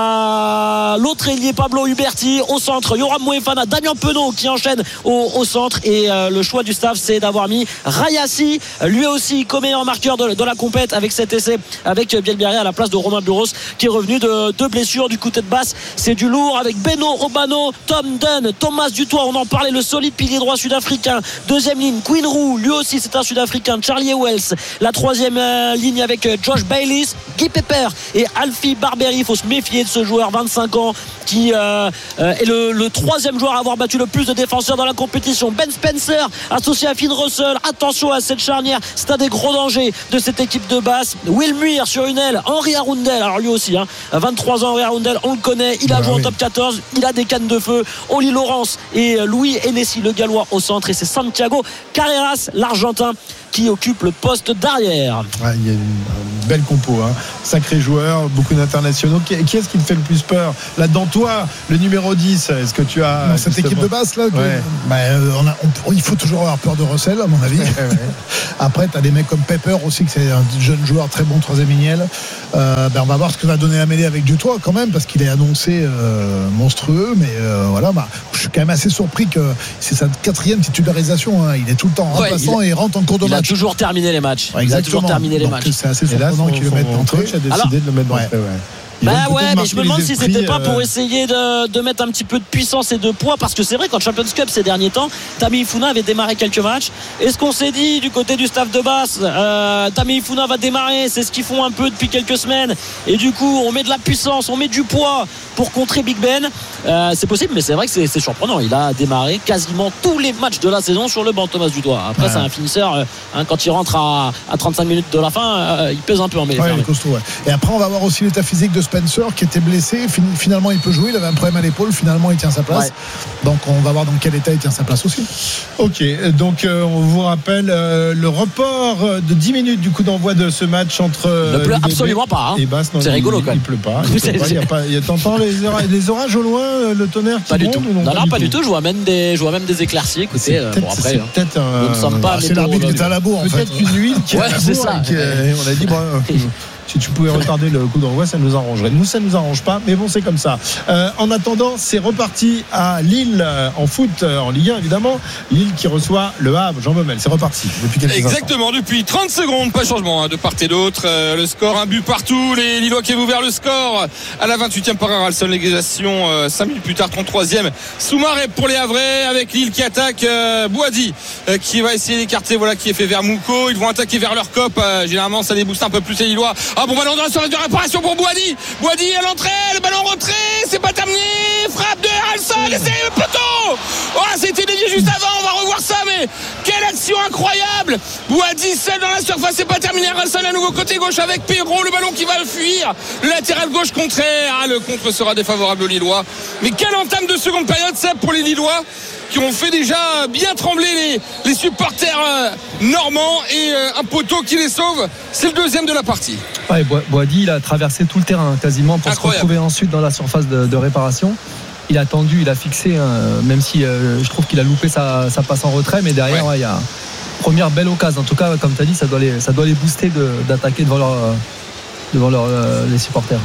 à l'autre ailier Pablo Huberti. Au centre, Yoram Moefana, Damien Penaud qui enchaîne au, au centre. Et euh, le choix du staff, c'est d'avoir mis Rayassi, lui aussi comme meilleur marqueur de, de la compète avec cet essai avec Bielbiarré à la place de Romain Buros qui est revenu de deux blessures du côté de basse. C'est du lourd avec Beno Obano, Tom Dunn, Thomas Dutoit, on en parlait, le solide pilier droit sud-africain. Deuxième ligne, Quinn Roux, lui aussi c'est un sud-africain. Charlie Wells, la troisième euh, ligne avec euh, Josh Bayliss, Guy Pepper et Alfie Barbery. Il faut se méfier de ce joueur vingt-cinq ans qui euh, euh, est le, le troisième joueur à avoir battu le plus de défenseurs dans la compétition. Ben Spencer associé à Finn Russell, attention à cette charnière, c'est un des gros dangers de cette équipe de basse. Will Muir sur une aile, Henri Arundel, alors lui aussi hein, vingt-trois ans, Henri Arundel, on le connaît, il a bah joué oui. en top quatorze, il a des cannes de feu. Oli Laurence et Louis Hennessy, le gallois au centre, et c'est Santiago Carreras, l'argentin, qui occupe le poste d'arrière.
Ouais, il y a une belle compo, hein. Sacré joueur, beaucoup d'internationaux. Qui, qui est-ce qui me fait le plus peur là-dedans, toi, le numéro dix? Est-ce que tu as
dans cette équipe de basse là que, ouais. bah, on a, on, il faut toujours avoir peur de Russell à mon avis. ouais. Après tu as des mecs comme Pepper aussi, que c'est un jeune joueur très bon, troisième lignel. euh, bah, on va voir ce que va donner la mêlée avec Dutoit quand même, parce qu'il est annoncé euh, monstrueux, mais euh, voilà, bah, je suis quand même assez surpris que c'est sa quatrième titularisation, hein. Il est tout le temps remplaçant ouais, et rentre en cours de
il
match.
a toujours terminé les matchs.
Ouais,
il a toujours terminé les
donc,
matchs.
C'est assez surprenant qu'il le mette d'entrée.
Le coach a décidé Alors, de le mettre d'entrée. Ouais. Ouais.
Bah ouais, mais je me demande si c'était pas pour essayer de, de mettre un petit peu de puissance et de poids, parce que c'est vrai qu'en Champions Cup ces derniers temps, Tami Ifuna avait démarré quelques matchs. Est-ce qu'on s'est dit du côté du staff de basse, euh, Tami Ifuna va démarrer, c'est ce qu'ils font un peu depuis quelques semaines, et du coup on met de la puissance, on met du poids pour contrer Big Ben. euh, c'est possible, mais c'est vrai que c'est, c'est surprenant. Il a démarré quasiment tous les matchs de la saison sur le banc, Thomas Dutoit. Après ouais. c'est un finisseur, euh, hein, quand il rentre à, à trente-cinq minutes de la fin, euh, il pèse un peu en mêlée.
Ouais, il est costaud, ouais. Et après on va voir aussi l'état physique de Spencer qui était blessé, finalement il peut jouer, il avait un problème à l'épaule, finalement il tient sa place. Ouais. Donc on va voir dans quel état il tient sa place aussi.
Ok, donc euh, on vous rappelle euh, le report de dix minutes du coup d'envoi de ce match entre
ne pleut absolument pas hein.
et Basse. Non,
c'est
il,
rigolo quand même.
Il pleut pas. Il pleut pas, il y a pas il y a, t'entends les orages, les orages au loin, le tonnerre qui
pas du
monte,
tout.
Non,
non,
pas,
non,
du,
pas
tout.
du tout. Je vois même des, je vois même des éclaircies. Écoutez,
c'est
euh,
peut-être,
bon, après,
c'est peut-être un,
nous ne sommes pas.
Ah, c'est l'arbitre qui est à la bourre en fait.
Peut-être une huile qui est à la bourre. On a dit bon. Si tu pouvais retarder le coup d'envoi, ça nous arrangerait. Nous, ça nous arrange pas, mais bon, c'est comme ça. Euh, en attendant, c'est reparti à Lille en foot, en Ligue un évidemment. Lille qui reçoit le Havre. Jean Baumel, c'est reparti depuis quelques
Exactement,
instants.
Depuis trente secondes, pas de changement hein, de part et d'autre. Euh, le score, un but partout. Les Lillois qui avaient ouvert le score à la vingt-huitième par Haralson. L'égalisation euh, cinq minutes plus tard, trente-troisième. Soumaré pour les Havrais avec Lille qui attaque. Euh, Boadi euh, qui va essayer d'écarter, voilà, qui est fait vers Mouko. Ils vont attaquer vers leur cop. Euh, généralement, ça débooste un peu plus les Lillois. Ah bon, ballon dans la surface de réparation pour Boadi. Boadi à l'entrée, le ballon rentré, c'est pas terminé. Frappe de Haralson et c'est le poteau. Oh, c'était dévié juste avant. On va revoir ça, mais quelle action incroyable. Boadi seul dans la surface, c'est pas terminé. Haralson à nouveau côté gauche avec Perrault, le ballon qui va le fuir. Le latéral gauche contraire. Ah, le contre sera défavorable aux Lillois. Mais quelle entame de seconde période, ça, pour les Lillois, qui ont fait déjà bien trembler les, les supporters euh, normands, et euh, un poteau qui les sauve. C'est le deuxième de la partie.
Ouais, Boadi, il a traversé tout le terrain quasiment pour Incroyable. se retrouver ensuite dans la surface de, de réparation. Il a tendu, il a fixé, hein, même si euh, je trouve qu'il a loupé sa, sa passe en retrait, mais derrière, ouais. Ouais, il y a première belle occasion. En tout cas, comme tu as dit, ça doit les, ça doit les booster de, d'attaquer devant, leur, devant leur, euh, les supporters.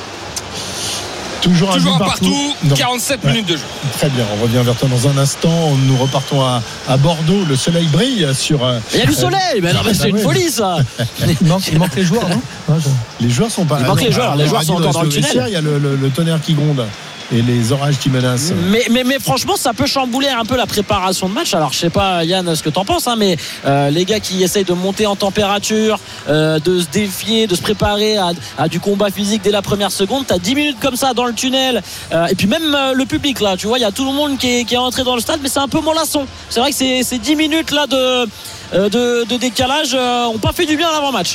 Toujours un,
Toujours un
partout,
partout quarante-sept ouais. minutes de jeu.
Très bien, on revient vers toi dans un instant. Nous repartons à, à Bordeaux. Le soleil brille sur.
Il y a du soleil, euh, mais non, mais c'est bah une ouais. folie ça.
il, manque, il manque les joueurs, non
Les joueurs sont pas.
Il manque les joueurs, les joueurs sont encore dans le tunnel.
Il y a le, le, le tonnerre qui gronde. Et les orages qui menacent.
Mais, mais, mais franchement, ça peut chambouler un peu la préparation de match. Alors, je sais pas, Yann, ce que t'en penses, hein, mais euh, les gars qui essayent de monter en température, euh, de se défier, de se préparer à, à du combat physique dès la première seconde. T'as dix minutes comme ça dans le tunnel. Euh, et puis même euh, le public, là, tu vois, il y a tout le monde qui est, qui est entré dans le stade, mais c'est un peu mollasson. C'est vrai que ces, ces dix minutes là de, euh, de, de décalage euh, ont pas fait du bien à l'avant-match.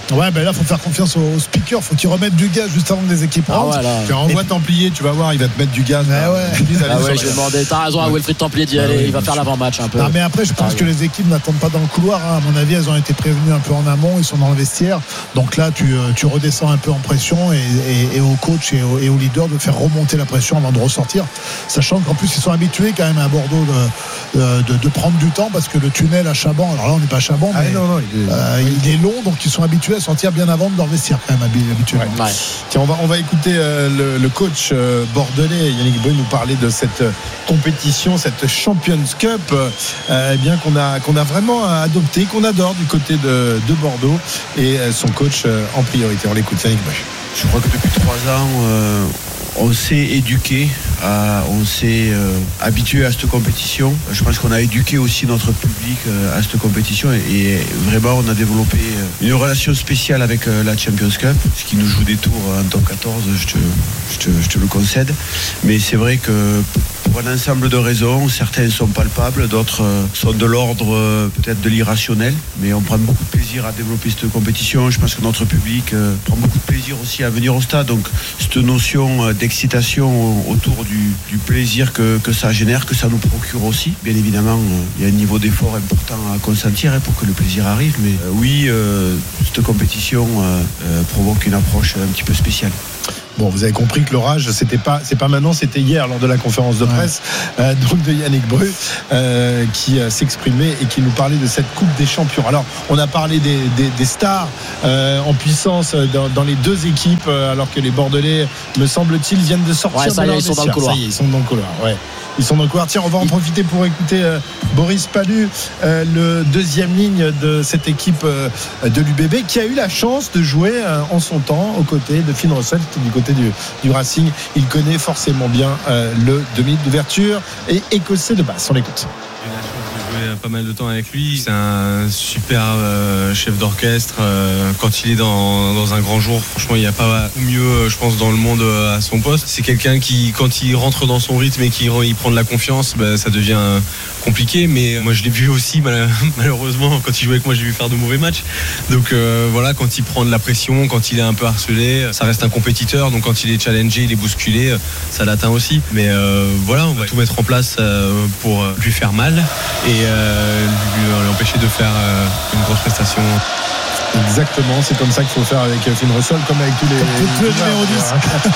Ouais, ben là, il faut faire confiance aux, aux speakers. Faut qu'ils remettent du gaz juste avant que les équipes rentrent.
Ah, voilà. Tu envoies Templier, tu vas voir, il va te mettre du gaz.
Ah ouais,
ah ouais je vais demander. T'as raison à Wilfried Templier d'y aller. Ah oui, il va faire l'avant-match un peu.
Non, mais après, je pense ah, que oui. les équipes n'attendent pas dans le couloir. Hein. À mon avis, elles ont été prévenues un peu en amont. Ils sont dans le vestiaire. Donc là, tu, tu redescends un peu en pression et, et, et au coach et au, et au leader de faire remonter la pression avant de ressortir. Sachant qu'en plus, ils sont habitués quand même à Bordeaux de, de, de, de prendre du temps parce que le tunnel à Chaban, alors là, on n'est pas à Chaban, mais ah, non, non, il, est... Euh, il est long. Donc ils sont habitués à sortir bien avant dans le vestiaire quand même habituellement.
Ouais. Ouais. Tiens, on va, on va écouter euh, le, le coach euh, bordelais Yannick Bru nous parler de cette euh, compétition, cette Champions Cup euh, eh bien qu'on a, qu'on a vraiment adopté, qu'on adore du côté de, de Bordeaux et euh, son coach euh, en priorité. On l'écoute, Yannick Bru.
Je crois que depuis trois ans euh, on s'est éduqué, à, on s'est euh, habitué à cette compétition. Je pense qu'on a éduqué aussi notre public euh, à cette compétition et, et vraiment on a développé une relation spéciale avec euh, la Champions Cup, ce qui nous joue des tours en top quatorze, je te, je te, je te le concède. Mais c'est vrai que pour un ensemble de raisons, certaines sont palpables, d'autres euh, sont de l'ordre euh, peut-être de l'irrationnel, mais on prend beaucoup de plaisir à développer cette compétition. Je pense que notre public euh, prend beaucoup de plaisir aussi à venir au stade, donc cette notion euh, d'excitation autour du, du plaisir que, que ça génère, que ça nous procure aussi. Bien évidemment, euh, il y a un niveau d'effort important à consentir hein, pour que le plaisir arrive, mais euh, oui, euh, cette compétition euh, euh, provoque une approche un petit peu spéciale.
Bon, vous avez compris que l'orage, c'était pas, c'est pas maintenant, c'était hier lors de la conférence de presse, ouais. euh, donc de Yannick Bru, euh, qui euh, s'exprimait et qui nous parlait de cette Coupe des Champions. Alors, on a parlé des, des, des stars euh, en puissance dans, dans les deux équipes, euh, alors que les Bordelais, me semble-t-il, viennent de sortir
ouais, ça
de leur
ils sont dans le couloir.
Ça y est, ils sont dans le couloir. Ouais. Ils sont dans le couloir. Tiens, on va en profiter pour écouter euh, Boris Pallu, euh, le deuxième ligne de cette équipe euh, de l'U B B, qui a eu la chance de jouer euh, en son temps aux côtés de Finn Russell, du côté du, du Racing. Il connaît forcément bien euh, le demi d'ouverture et écossais de base. On l'écoute.
J'ai eu la chance de jouer pas mal de temps avec lui. C'est un super euh, chef d'orchestre. Euh, quand il est dans, dans un grand jour, franchement, il n'y a pas mieux, je pense, dans le monde euh, à son poste. C'est quelqu'un qui, quand il rentre dans son rythme et qu'il il prend de la confiance, bah, ça devient compliqué. Mais moi, je l'ai vu aussi, mal, malheureusement, quand il jouait avec moi, j'ai vu faire de mauvais matchs. Donc euh, voilà, quand il prend de la pression, quand il est un peu harcelé, ça reste un compétiteur. Donc quand il est challengé, il est bousculé, ça l'atteint aussi. Mais euh, voilà, on va tout mettre en place euh, pour lui faire mal et euh, lui, lui empêcher de faire euh, une grosse prestation.
Exactement, c'est comme ça qu'il faut faire avec Finn Russell, comme avec tous les,
tous les numéros dix.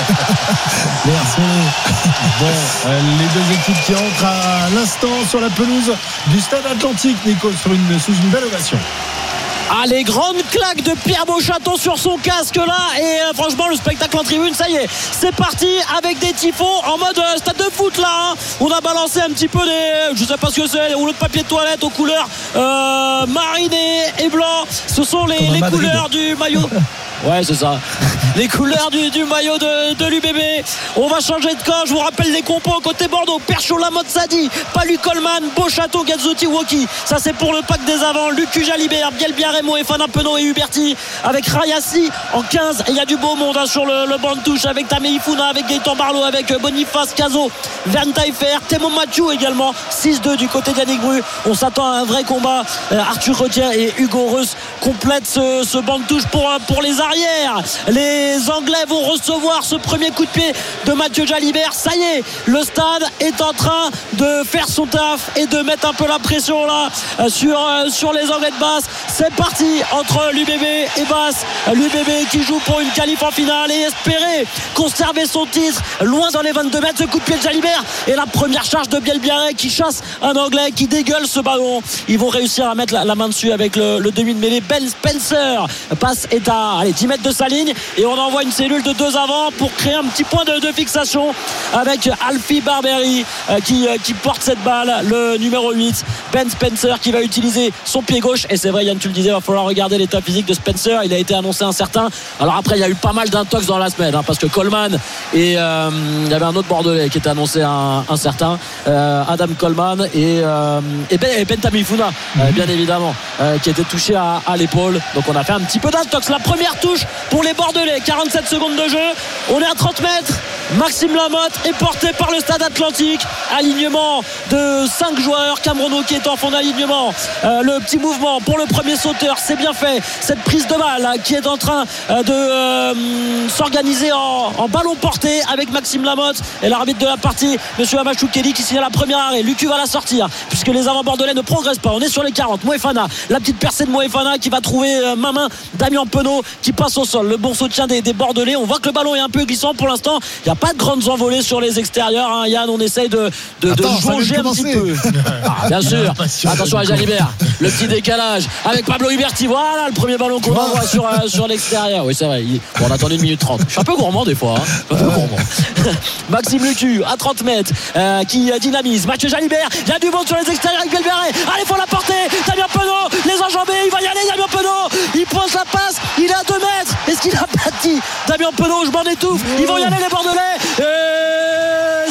Merci. Bon, euh, les deux équipes qui entrent à l'instant sur la pelouse du Stade Atlantique, Nico, sur une, sous une belle ovation.
Ah, les grandes claques de Pierre Beauchâteau sur son casque là, et euh, franchement le spectacle en tribune, ça y est, c'est parti avec des tifos en mode euh, stade de foot là, hein. On a balancé un petit peu des, je sais pas ce que c'est, des rouleaux de papier de toilette aux couleurs euh, marine et, et blanc. Ce sont les, les couleurs du maillot. Ouais, c'est ça. Les couleurs du, du maillot de, de l'U B B. On va changer de camp. Je vous rappelle les compos côté Bordeaux. Perchaud, Lamotte, Sadi, Palu, Coleman, Beauchâteau, Gazzotti, Woki. Ça, c'est pour le pack des avants. Lucu, Jalibert, Bielbiaremo, Efana Penaud et Huberti. Avec Rayassi en quinze. Et il y a du beau monde hein, sur le, le banc de touche. Avec Tamé Ifuna, avec Gaëtan Barlow, avec Boniface, Cazo, Vern Taillefer, Temo Mathieu également. six deux du côté d'Yannick Bru. On s'attend à un vrai combat. Euh, Arthur Retier et Hugo Reus complètent ce, ce banc de touche pour, pour les arrières. Les Anglais vont recevoir ce premier coup de pied de Mathieu Jalibert. Ça y est, le stade est en train de faire son taf et de mettre un peu la pression là sur, sur les Anglais de Basse. C'est parti entre l'U B B et Basse. L'U B B qui joue pour une qualif en finale et espérer conserver son titre loin dans les vingt-deux mètres. Ce coup de pied de Jalibert et la première charge de Bielbiaré qui chasse un Anglais qui dégueule ce ballon. Ils vont réussir à mettre la, la main dessus avec le, le demi de mêlée. Ben Spencer passe est à allez, dix mètres de sa ligne et on envoie une cellule de deux avant pour créer un petit point de, de fixation avec Alfie Barberi euh, qui, euh, qui porte cette balle, le numéro huit, Ben Spencer, qui va utiliser son pied gauche. Et c'est vrai, Yann, tu le disais, il va falloir regarder l'état physique de Spencer. Il a été annoncé incertain. Alors après, il y a eu pas mal d'intox dans la semaine hein, parce que Coleman et euh, il y avait un autre Bordelais qui était annoncé un, incertain, euh, Adam Coleman et, euh, et Ben, et ben Tamifuna, euh, bien évidemment, euh, qui était touché à, à l'épaule. Donc on a fait un petit peu d'intox. La première touche touche pour les Bordelais. quarante-sept secondes de jeu. On est à trente mètres. Maxime Lamotte est porté par le Stade Atlantique. Alignement de cinq joueurs. Cameron qui est en fond d'alignement. Euh, le petit mouvement pour le premier sauteur, c'est bien fait. Cette prise de balle hein, qui est en train euh, de euh, s'organiser en, en ballon porté avec Maxime Lamotte et l'arbitre de la partie, monsieur Amachou Kelly, qui signale la première arrêt. Lucu va la sortir puisque les avants bordelais ne progressent pas. On est sur les quarante. Moefana, la petite percée de Moefana qui va trouver euh, main main Damien Penaud qui passe au sol. Le bon soutien des, des Bordelais. On voit que le ballon est un peu glissant pour l'instant. Il n'y a pas de grandes envolées sur les extérieurs. Hein. Yann, on essaye de, de,
Attends,
de jauger un petit peu. Ah, bien sûr. Attention à Jalibert. Le petit décalage avec Pablo Huberti. Voilà le premier ballon qu'on envoie sur, euh, sur l'extérieur. Oui, c'est vrai. Il... Bon, on attendait une minute trente. Je suis un peu gourmand des fois. Hein. Un peu gourmand. Maxime Lucu à trente mètres euh, qui dynamise. Mathieu Jalibert. Il y a du monde sur les extérieurs avec Belberet. Allez, faut la porter. Damien Penaud, les enjambées. Il va y aller, Damien Penaud. Il pose la passe. Il est à deux mètres. Est-ce qu'il a bâti Damien Penaud? Je m'en étouffe. Ils vont y aller, les Bordelais. Et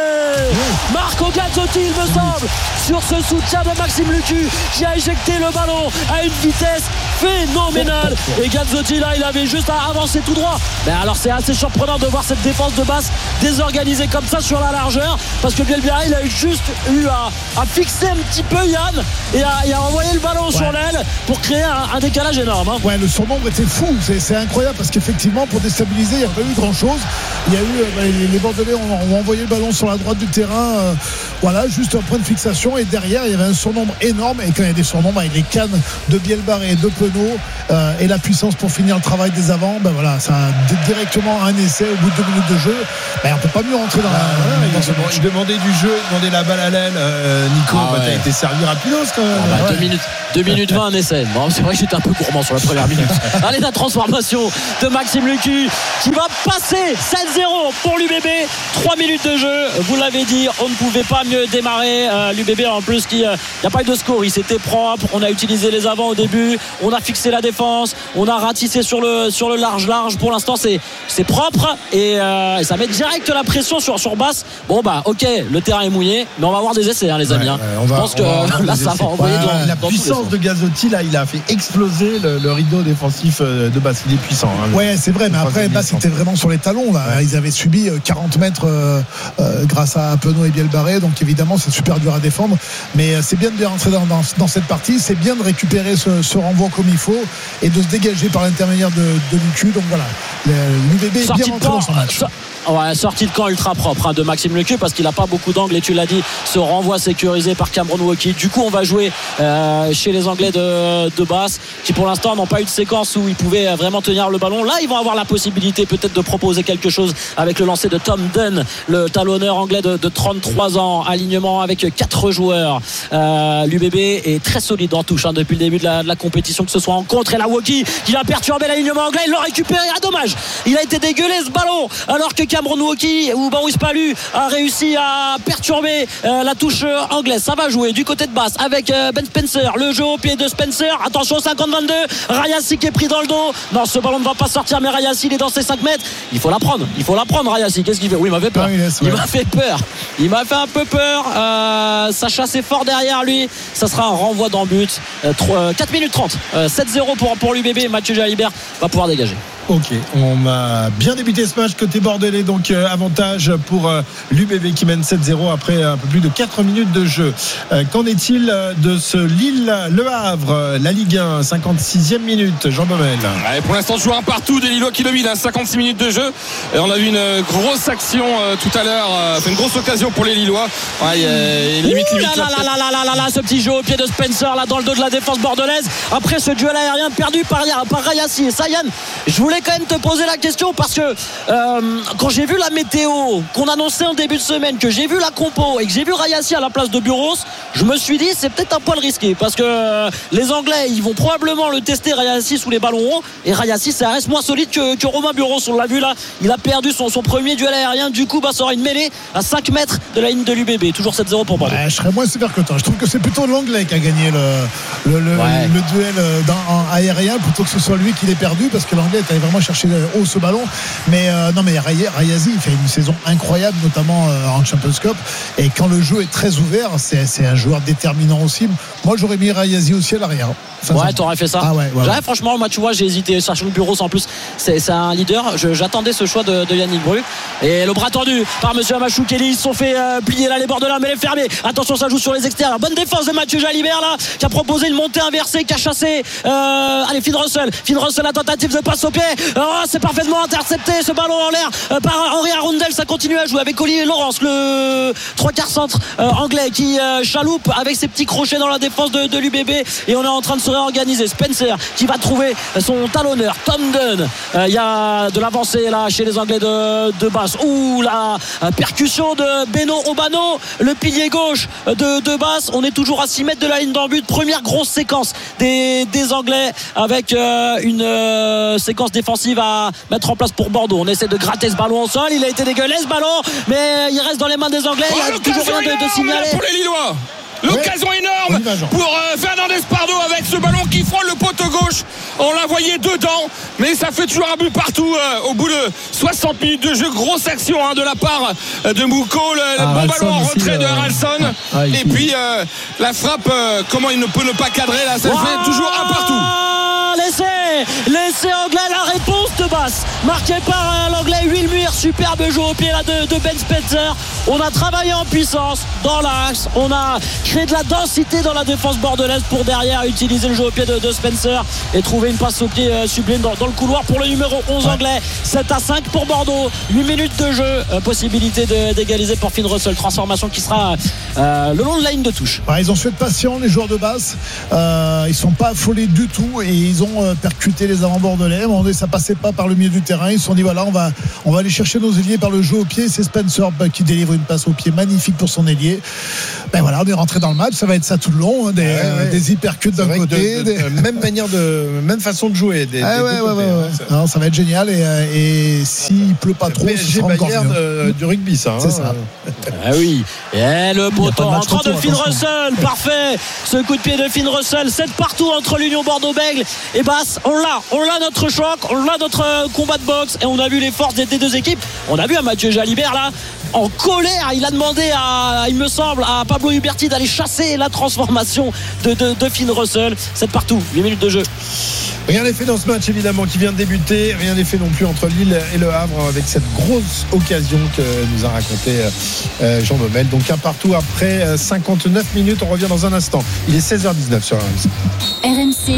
c'est Marco Gazzotti, il me semble, sur ce soutien de Maxime Lucu qui a éjecté le ballon à une vitesse phénoménale. Et Gazzotti, là, il avait juste à avancer tout droit. Mais alors, c'est assez surprenant de voir cette défense de basse désorganisée comme ça sur la largeur, parce que Bielbiaré, il a juste eu à, à fixer un petit peu Yann et à, et à envoyer le ballon ouais. sur l'aile pour créer un, un décalage énorme. Hein.
Ouais, le surnombre était fou. C'est, c'est incroyable parce qu'effectivement, pour déstabiliser, il n'y a pas eu grand chose. Il y a eu, bah, les, les Bordelais ont, ont envoyé le ballon sur la droite du terrain. Euh, voilà, juste un point de fixation. Et derrière, il y avait un surnombre énorme. Et quand il y a des surnombres avec les cannes de Bielbarré et de Penaud euh, et la puissance pour finir le travail des avants, ben voilà, ça a directement un essai au bout de deux minutes de jeu. Ben, on ne peut pas mieux rentrer dans la.
Ah, voilà, il, demandait, il demandait du jeu, il demandait la balle à l'aile. Euh, Nico, ah, bah, ouais. t'as été servi rapidos quand même.
Ah, bah, ouais. deux minutes, deux minutes vingt, un essai. Bon, c'est vrai que j'étais un peu gourmand sur la première minute. Allez, la transformation de Maxime Lucu qui va passer sept zéro pour l'U B B. trois minutes de jeu. Vous l'avez dit, on ne pouvait pas mieux démarrer. Euh, L'U B B en plus, il n'y euh, a pas eu de score. Il s'était propre. On a utilisé les avants au début. On a fixé la défense. On a ratissé sur le, sur le large-large. Pour l'instant, c'est, c'est propre et, euh, et ça met direct la pression sur, sur basse. Bon, bah, ok, le terrain est mouillé, mais on va avoir des essais, hein, les amis. Ouais, ouais,
va,
Je pense que là, ça va envoyer
ouais,
dans,
la
dans
puissance de Gazzotti, là, il a fait exploser le, le rideau défensif de basse. Il est puissant. Hein,
ouais, c'est vrai, mais après, basse était vraiment sur les talons. Là. Ouais. Ils avaient subi quarante mètres euh, euh, grâce à Penaud et Bielbarré. Donc, évidemment, c'est super dur à défendre. Mais c'est bien de rentrer dans, dans, dans cette partie. C'est bien de récupérer ce, ce renvoi comme il faut et de se dégager par l'intermédiaire de, de Lucu. Donc voilà, l'U B B est bien rentré dans son match.
Ça... Ouais, sortie de camp ultra propre hein, de Maxime Lucu parce qu'il n'a pas beaucoup d'angles et tu l'as dit, ce renvoi sécurisé par Cameron Wauquiez. Du coup on va jouer euh, chez les Anglais de, de basse qui pour l'instant n'ont pas eu de séquence où ils pouvaient vraiment tenir le ballon. Là ils vont avoir la possibilité peut-être de proposer quelque chose avec le lancer de Tom Dunn, le talonneur anglais de, de trente-trois ans, alignement avec quatre joueurs. euh, l'U B B est très solide en touche hein, depuis le début de la, de la compétition, que ce soit en contre. Et la Wauquiez qui va perturber l'alignement anglais, il l'a récupéré, ah dommage, il a été dégueulé ce ballon alors que Cameron Wauquiez ou Boris Palu a réussi à perturber euh, la touche anglaise. Ça va jouer du côté de basse avec euh, Ben Spencer, le jeu au pied de Spencer, attention cinquante vingt-deux, Rayassi qui est pris dans le dos. Non, ce ballon ne va pas sortir, mais Rayassi il est dans ses cinq mètres, il faut la prendre, il faut la prendre Rayassi. Qu'est-ce qu'il fait? Oui, il m'a fait peur, ah, il, laisse, ouais. il m'a fait peur il m'a fait un peu peur. euh, Sacha c'est fort derrière lui, ça sera un renvoi dans but. euh, trois, quatre minutes trente, euh, sept zéro pour, pour l'U B B. Mathieu Jalibert va pouvoir dégager.
Ok, on a bien débuté ce match côté bordelais, donc euh, avantage pour euh, l'U B B qui mène sept zéro après un peu plus de quatre minutes de jeu. Euh, qu'en est-il de ce Lille-Le Havre, la Ligue un, cinquante-sixième minute, Jean Baumel?
Ouais, pour l'instant, toujours un partout des Lillois qui dominent, hein, cinquante-six minutes de jeu. Et on a vu une grosse action euh, tout à l'heure, euh, une grosse occasion pour les Lillois. Ouais, euh, limite,
Ouh,
limite,
là, là, là, là, là, là, là, ce petit jeu au pied de Spencer, là, dans le dos de la défense bordelaise. Après ce duel aérien perdu par, par Rayassi. Et ça, Yann, je voulais quand même te poser la question parce que euh, quand j'ai vu la météo qu'on annonçait en début de semaine, que j'ai vu la compo et que j'ai vu Rayassi à la place de Buros, je me suis dit c'est peut-être un poil risqué parce que euh, les Anglais ils vont probablement le tester Rayassi sous les ballons hauts, et Rayassi ça reste moins solide que, que Romain Buros. On l'a vu là, il a perdu son, son premier duel aérien. Du coup bah, ça aura une mêlée à cinq mètres de la ligne de l'U B B. Toujours sept zéro pour Bordeaux.
Ouais, je serais moins sévère que toi. Je trouve que c'est plutôt l'Anglais qui a gagné le, le, le, ouais. le duel dans, en aérien plutôt que ce soit lui qui l'ait perdu, parce que l'Anglais était vraiment chercher haut ce ballon. Mais euh, non, mais Rayazi, il fait une saison incroyable, notamment euh, en Champions Cup. Et quand le jeu est très ouvert, c'est, c'est un joueur déterminant aussi. Moi, j'aurais mis Rayazi aussi à l'arrière.
Enfin, ouais, t'aurais fait ça.
Ah ouais, ouais, ouais.
Franchement, moi, tu vois, j'ai hésité. Sachant que Bureau, en plus, c'est, c'est un leader. Je, j'attendais ce choix de, de Yannick Bru. Et le bras tendu par monsieur Amachou Kelly. Ils se sont fait euh, plier là les bords de là, mais elle est fermée. Attention, ça joue sur les extérieurs. Bonne défense de Mathieu Jalibert là, qui a proposé une montée inversée, qui a chassé. Euh, allez, Finn Russell. Finn Russell, la tentative de passe au pied. Oh, c'est parfaitement intercepté ce ballon en l'air euh, par Henri Arundel. Ça continue à jouer avec Olivier Laurence, le trois quarts centre euh, anglais qui euh, chaloupe avec ses petits crochets dans la défense de, de l'U B B. Et on est en train de se réorganiser. Spencer qui va trouver son talonneur Tom Dunn. Il euh, y a de l'avancée là chez les Anglais de, de Basse. Ouh, la euh, percussion de Beno Obano, le pilier gauche de, de Basse. On est toujours à six mètres de la ligne d'en but. Première grosse séquence des, des Anglais avec euh, une euh, séquence défensive à mettre en place pour Bordeaux. On essaie de gratter ce ballon au sol. Il a été dégueulasse ce ballon, mais il reste dans les mains des Anglais.
Oh, il y a toujours rien de, de signaler pour les Lillois. L'occasion ouais. énorme pour euh, Fernandez Pardo avec ce ballon qui frôle le poteau gauche. On l'a voyé dedans, mais ça fait toujours un but partout euh, au bout de soixante minutes de jeu. Grosse action hein, de la part euh, de Mouko. Le, ah, le bon ballon en retrait aussi, de Haralson. Euh... Ah, et puis euh, la frappe, euh, comment il ne peut ne pas cadrer là, ça wow. fait toujours un partout.
L'essai, l'essai anglais, la réponse de Basse, marqué par euh, l'anglais Will Muir. Superbe jeu au pied là de, de Ben Spencer. On a travaillé en puissance dans l'axe. On a créé de la densité dans la défense bordelaise pour derrière utiliser le jeu au pied de, de Spencer et trouver une passe au pied euh, sublime dans, dans le couloir pour le numéro onze ouais. anglais. sept à cinq pour Bordeaux, huit minutes de jeu, euh, possibilité de, d'égaliser pour Finn Russell. Transformation qui sera euh, le long de la ligne de touche.
Ouais, ils ont su être patients les joueurs de Basse. Euh, ils sont pas affolés du tout et ils ont euh, percuté les avant bordelais. Bon, ça passait pas par le milieu du terrain. Ils se sont dit voilà, on va, on va aller chercher nos ailiers par le jeu au pied. C'est Spencer bah, qui délivre une passe au pied magnifique pour son ailier. Ben voilà, on est rentré dans le match. Ça va être ça tout le long, hein, des, ouais, ouais. des hypercutes d'un côté,
de, de, de,
des...
même manière de, même façon de jouer. Des,
ah
des
ouais, ouais,
côtés,
ouais,
hein,
ouais. Ça. Non, ça va être génial et, et s'il pleut pas trop,
P S G
ce sera encore mieux.
Euh, du rugby, ça.
C'est
hein,
ça.
Ah oui. Et le beau temps rentrant de Finn Russell, parfait. Ce coup de pied de Finn Russell, sept partout entre l'Union Bordeaux-Bègles et Basse. On l'a, on l'a notre choc, on l'a notre combat de boxe et on a vu les forces des deux équipes. On a vu un Mathieu Jalibert là en colère, il a demandé à, il me semble, à Pablo Huberti d'aller chasser la transformation de, de, de Finn Russell. sept partout, huit minutes de jeu.
Rien n'est fait dans ce match évidemment qui vient de débuter. Rien n'est fait non plus entre Lille et Le Havre avec cette grosse occasion que nous a raconté euh, Jean Baumel. Donc un partout après cinquante-neuf minutes. On revient dans un instant. Il est seize heures dix-neuf sur R M C.
R M C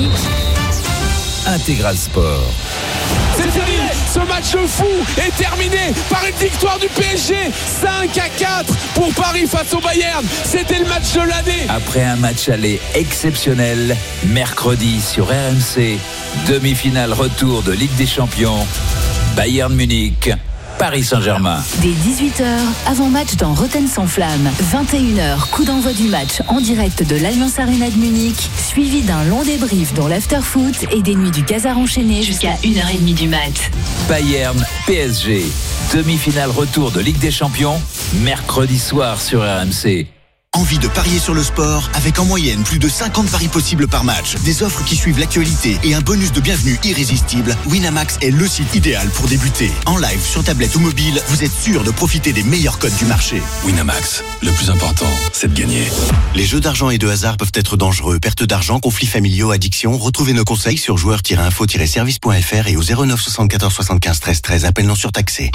Intégral Sport.
C'est fini. Ce match fou est terminé par une victoire du P S G cinq à quatre pour Paris face au Bayern. C'était le match de l'année.
Après un match aller exceptionnel, mercredi sur R M C, demi-finale retour de Ligue des Champions, Bayern Munich, Paris Saint-Germain.
Dès dix-huit heures, avant-match dans Rotten sans flamme. vingt et une heures, coup d'envoi du match en direct de l'Allianz Arena de Munich, suivi d'un long débrief dans l'after-foot et des nuits du Casar enchaîné jusqu'à une heure trente du mat.
Bayern P S G, demi-finale retour de Ligue des Champions, mercredi soir sur R M C.
Envie de parier sur le sport avec en moyenne plus de cinquante paris possibles par match, des offres qui suivent l'actualité et un bonus de bienvenue irrésistible. Winamax est le site idéal pour débuter. En live, sur tablette ou mobile, vous êtes sûr de profiter des meilleurs codes du marché.
Winamax, le plus important, c'est de gagner.
Les jeux d'argent et de hasard peuvent être dangereux. Perte d'argent, conflits familiaux, addiction. Retrouvez nos conseils sur joueurs tiret info tiret service point f r et au zéro neuf soixante-quatorze soixante-quinze treize treize. Appel non surtaxé.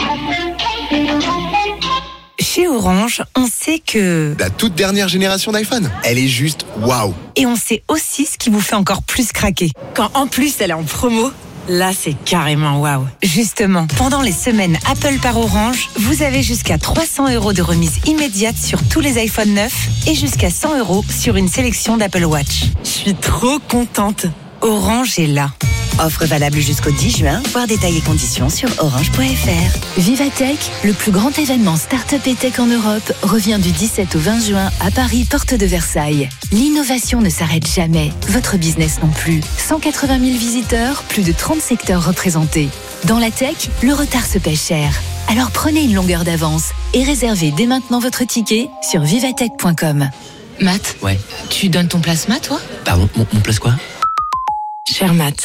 Chez Orange, on sait que...
La toute dernière génération d'iPhone, elle est juste waouh.
Et on sait aussi ce qui vous fait encore plus craquer. Quand en plus elle est en promo, là c'est carrément waouh. Justement, pendant les semaines Apple par Orange, vous avez jusqu'à trois cents euros de remise immédiate sur tous les iPhone neufs et jusqu'à cent euros sur une sélection d'Apple Watch. Je suis trop contente. Orange est là.
Offre valable jusqu'au dix juin, voir détails et conditions sur orange point f r.
Vivatech, le plus grand événement start-up et tech en Europe, revient du dix-sept au vingt juin à Paris, porte de Versailles. L'innovation ne s'arrête jamais, votre business non plus. cent quatre-vingt mille visiteurs, plus de trente secteurs représentés. Dans la tech, le retard se paie cher. Alors prenez une longueur d'avance et réservez dès maintenant votre ticket sur vivatech point com.
Matt,
ouais.
Tu donnes ton plasma, toi ?
Pardon, mon, mon place quoi ?
Cher Matt,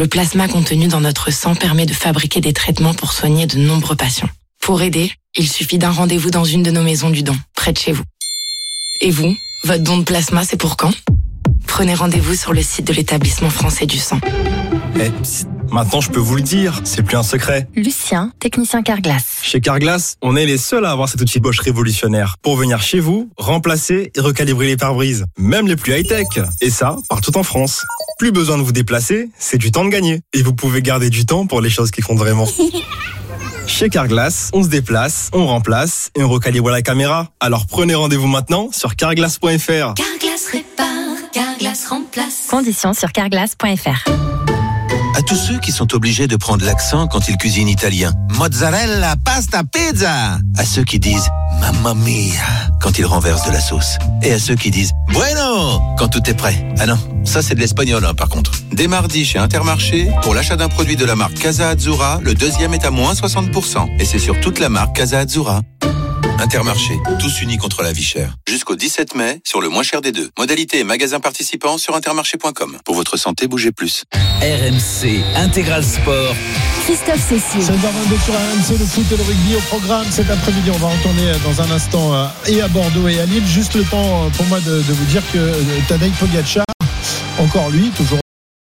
Le plasma contenu dans notre sang permet de fabriquer des traitements pour soigner de nombreux patients. Pour aider, il suffit d'un rendez-vous dans une de nos maisons du don, près de chez vous. Et vous, votre don de plasma, c'est pour quand ? Prenez rendez-vous sur le site de l'établissement français du sang.
Eh, psst, maintenant je peux vous le dire, c'est plus un secret.
Lucien, technicien Carglass.
Chez Carglass, on est les seuls à avoir cet outil Bosch révolutionnaire pour venir chez vous, remplacer et recalibrer les pare-brises, même les plus high-tech. Et ça, partout en France. Plus besoin de vous déplacer, c'est du temps de gagner. Et vous pouvez garder du temps pour les choses qui comptent vraiment. Chez Carglass, on se déplace, on remplace et on recalibre la caméra. Alors prenez rendez-vous maintenant sur carglass point f r.
Carglass répare, Carglass remplace. Conditions sur carglass point f r.
À tous ceux qui sont obligés de prendre l'accent quand ils cuisinent italien. Mozzarella, pasta, pizza. À ceux qui disent mamma mia quand ils renversent de la sauce. Et à ceux qui disent bueno quand tout est prêt. Ah non, ça c'est de l'espagnol hein, par contre. Dès mardi chez Intermarché, pour l'achat d'un produit de la marque Casa Azzurra, le deuxième est à moins soixante pour cent. Et c'est sur toute la marque Casa Azzurra. Intermarché, tous unis contre la vie chère. Jusqu'au dix-sept mai, sur le moins cher des deux. Modalité et magasins participants sur intermarché point com. Pour votre santé, bougez plus.
R M C Intégral Sport.
Christophe Cécile.
seize heures vingt-deux sur R M C, le foot et le rugby au programme cet après-midi. On va retourner dans un instant et à Bordeaux et à Lille. Juste le temps pour moi de, de vous dire que Tadej Pogačar, encore lui, toujours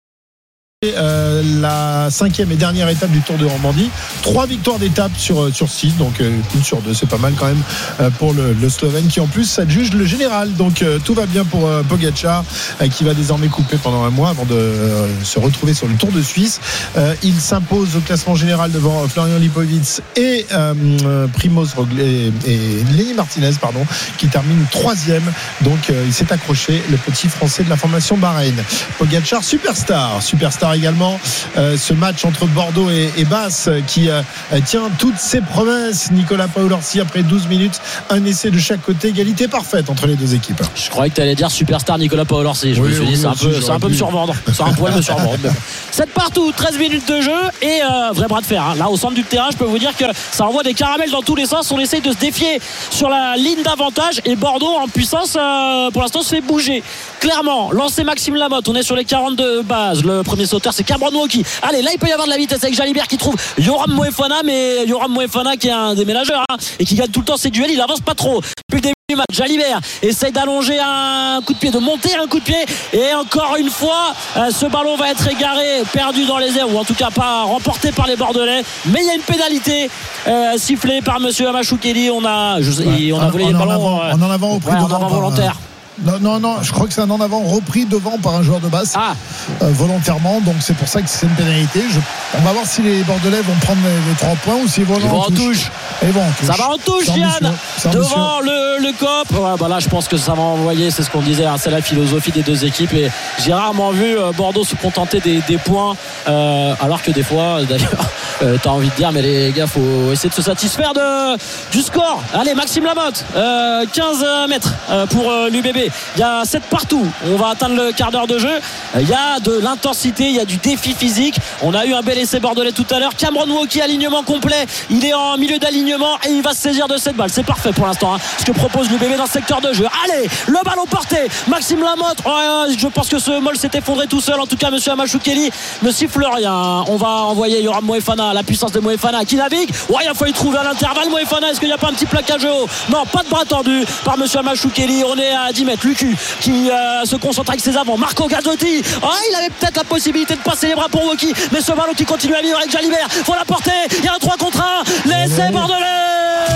Euh, la cinquième et dernière étape du Tour de Normandie, trois victoires d'étape sur, sur six, donc euh, une sur deux, c'est pas mal quand même euh, pour le, le Slovène qui en plus s'adjuge le général, donc euh, tout va bien pour euh, Pogačar euh, qui va désormais couper pendant un mois avant de euh, se retrouver sur le Tour de Suisse. Euh, il s'impose au classement général devant Florian Lipowitz et euh, Primoz Roglič et, et Lenny Martinez pardon, qui termine troisième, donc euh, il s'est accroché, le petit français de la formation Bahreïn. Pogačar superstar, superstar également euh, ce match entre Bordeaux et, et Basse qui euh, tient toutes ses promesses. Nicolas Paolorsi après douze minutes, un essai de chaque côté, égalité parfaite entre les deux équipes.
Je croyais que tu allais dire superstar Nicolas Paolorsi. Je oui, me suis oui, dit c'est un peu, c'est un peu me survendre, c'est un poil me survendre. sept partout, treize minutes de jeu et euh, vrai bras de fer hein. Là au centre du terrain, je peux vous dire que ça envoie des caramels dans tous les sens. On essaye de se défier sur la ligne d'avantage et Bordeaux en puissance euh, pour l'instant se fait bouger clairement. Lancé Maxime Lamotte, on est sur les quarante-deux bases. Le premier sauteur c'est Cameron Wauquiez. Allez, là il peut y avoir de la vitesse avec Jalibert qui trouve Yoram Moefana, mais Yoram Moefana qui est un déménageur hein, et qui gagne tout le temps ses duels, il avance pas trop depuis le début du match. Jalibert essaye d'allonger un coup de pied, de monter un coup de pied et encore une fois euh, ce ballon va être égaré, perdu dans les airs ou en tout cas pas remporté par les Bordelais, mais il y a une pénalité euh, sifflée par monsieur Amachoukeli. On a, je sais, ouais, on a volé les ballons
avant, euh, en avant au prix
ouais,
de
en avant volontaire.
Non, non, non, je crois que c'est un en avant repris devant par un joueur de Basse
ah.
euh, volontairement, donc c'est pour ça que c'est une pénalité. Je... On va voir si les Bordelais vont prendre les, les trois points ou s'ils vont,
vont
en touche.
touche.
Ils vont en touche.
Ça va en touche, Yann, devant le, le C O P. Ouais, bah là, je pense que ça va envoyer, c'est ce qu'on disait, hein, c'est la philosophie des deux équipes. Et j'ai rarement vu euh, Bordeaux se contenter des, des points, euh, alors que des fois, d'ailleurs, euh, t'as envie de dire, mais les gars, faut essayer de se satisfaire de, du score. Allez, Maxime Lamotte, euh, quinze mètres euh, pour euh, l'U B B. Il y a sept partout. On va atteindre le quart d'heure de jeu. Il y a de l'intensité, il y a du défi physique. On a eu un bel essai bordelais tout à l'heure. Cameron Wauquiez, alignement complet. Il est en milieu d'alignement et il va se saisir de cette balle. C'est parfait pour l'instant, hein, ce que propose l'U B B dans ce secteur de jeu. Allez, le ballon porté. Maxime Lamotte. Oh, je pense que ce mol s'est effondré tout seul. En tout cas, monsieur Amachoukeli ne siffle rien. On va envoyer Yoram Moefana, la puissance de Moefana qui navigue. Ouais, il a fallu trouver à l'intervalle. Moefana, est-ce qu'il n'y a pas un petit plaquage haut? Non, pas de bras tendu par monsieur Amachoukeli. On est à dix mètres. Lucu qui euh, se concentre avec ses avants. Marco Gazzotti, oh, il avait peut-être la possibilité de passer les bras pour Wauquiez, mais ce ballon qui continue à vivre avec Jalibert, faut la porter, il y a un trois contre un, l'essai bordelais.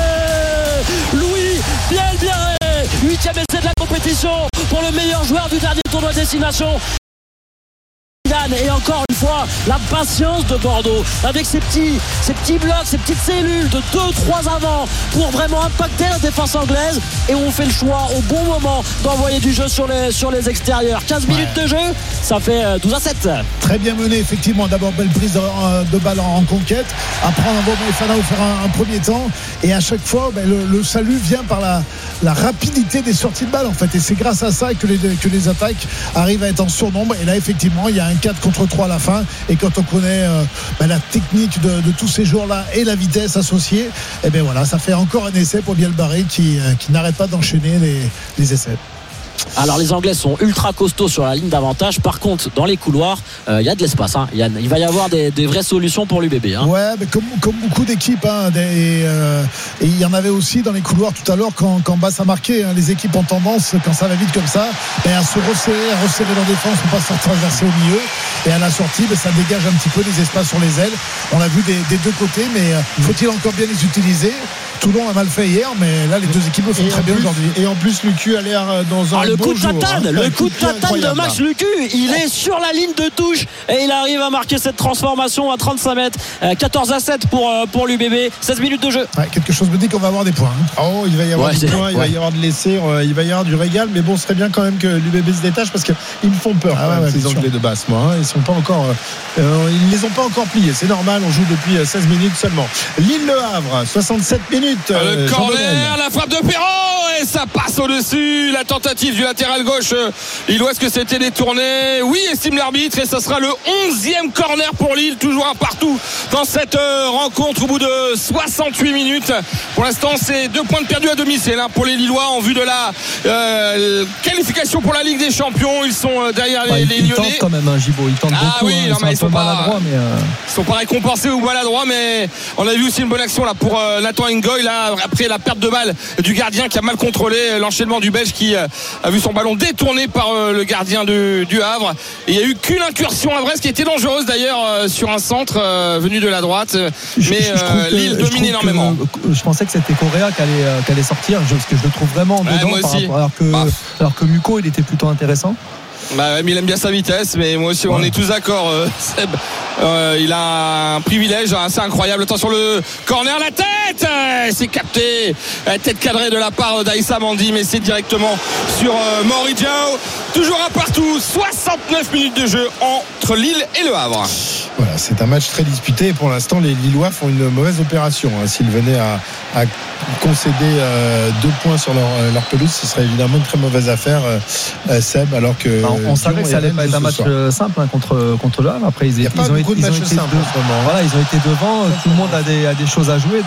Louis Bielbiarré, huitième essai de la compétition pour le meilleur joueur du dernier tournoi destination. Et encore une fois la patience de Bordeaux avec ces petits, ces petits blocs, ces petites cellules de deux trois avants pour vraiment impacter la défense anglaise, et on fait le choix au bon moment d'envoyer du jeu sur les, sur les extérieurs. Quinze minutes ouais. de jeu, ça fait douze à sept.
Très bien mené effectivement, d'abord belle prise de, de balle en, en conquête, apprendre à Moefana au faire un, un premier temps, et à chaque fois ben, le, le salut vient par la, la rapidité des sorties de balle en fait, et c'est grâce à ça que les, que les attaques arrivent à être en surnombre, et là effectivement il y a un quatre contre trois à la fin, et quand on connaît euh, ben, la technique de, de tous ces joueurs-là et la vitesse associée, et bien voilà, ça fait encore un essai pour Bielbarré qui, euh, qui n'arrête pas d'enchaîner les, les essais.
Alors les Anglais sont ultra costauds sur la ligne d'avantage. Par contre, dans les couloirs, il euh, y a de l'espace. Hein. Y a, il va y avoir des, des vraies solutions pour l'U B B. Hein.
Ouais, mais comme, comme beaucoup d'équipes. Hein, des, euh, et il y en avait aussi dans les couloirs tout à l'heure quand, quand Basse a marqué. Hein, les équipes ont tendance, quand ça va vite comme ça, ben, à se resserrer, à resserrer leur défense pour pas se faire traverser au milieu. Et à la sortie, ben, ça dégage un petit peu les espaces sur les ailes. On l'a vu des, des deux côtés, mais euh, faut-il encore bien les utiliser? Toulon a mal fait hier, mais là les deux équipes le font
et
très bien
plus,
aujourd'hui.
Et en plus, Lucu a l'air dans un
ah, le
bon
coup de
jour,
tatane,
hein.
le coup de tatane de Max Lucu, il est sur la ligne de touche et il arrive à marquer cette transformation à trente-cinq mètres. quatorze à sept pour, pour l'U B B, seize minutes de jeu.
Ouais, quelque chose me dit qu'on va avoir des points.
Oh, il va y avoir
ouais,
des points, il
ouais.
va y avoir de l'essai, il va y avoir du régal, mais bon, ce serait bien quand même que l'U B B se détache parce qu'ils me font peur, ah ouais, ouais, ces Anglais de Basse, moi. Hein. Ils sont pas encore, euh, ils les ont pas encore pliés. C'est normal, on joue depuis seize minutes seulement. Lille-Le Havre, soixante-sept minutes.
Le corner, la frappe de Perrault et ça passe au-dessus. La tentative du latéral gauche lillois, est-ce que c'était détourné? Oui, estime l'arbitre, et ça sera le onzième corner pour Lille, toujours un partout dans cette rencontre au bout de soixante-huit minutes. Pour l'instant, c'est deux points de perdus à domicile hein, pour les Lillois en vue de la euh, qualification pour la Ligue des Champions. Ils sont derrière
bah,
les,
ils,
les
ils
Lyonnais.
Tentent quand même, hein, Gibaud, ils tentent
ah
beaucoup.
Oui,
hein,
non,
ils sont
mais
un
ils sont
peu
pas,
maladroits, mais euh...
ils sont pas récompensés ou maladroits, mais on a vu aussi une bonne action là pour euh, Nathan Ngoy là après la perte de balle du gardien qui a mal contrôlé l'enchaînement du Belge qui euh, a vu son ballon détourné par euh, le gardien du, du Havre. Et il n'y a eu qu'une incursion à Brest qui était dangereuse d'ailleurs euh, sur un centre euh, venu de la droite,
je,
mais
je, je
euh,
que,
Lille domine énormément.
Que, je pensais que c'était Correa qui allait, euh, qui allait sortir, parce que je le trouve vraiment
ouais,
dedans,
moi
par
aussi.
rapport, alors que bah. alors que Muko il était plutôt intéressant.
Bah, mais il aime bien sa vitesse, mais moi aussi ouais. on est tous d'accord. Euh, Seb, euh, il a un privilège assez incroyable. Attention le corner, la tête, euh, c'est capté, la tête cadrée de la part d'Aïssa Mandi, mais c'est directement sur euh, Maurizio. Toujours un partout, soixante-neuf minutes de jeu entre Lille et Le Havre.
Voilà, c'est un match très disputé et pour l'instant les Lillois font une mauvaise opération. Hein. S'ils venaient à, à concéder euh, deux points sur leur, leur pelouse, ce serait évidemment une très mauvaise affaire, euh, Seb, alors que
bah, on, on savait que ça allait pas être un match soir. simple hein, contre contre Le Havre. Après ils, ils, ils ont été, ils ont été de, voilà, ils ont été devant. Tout le monde a des a des choses à jouer.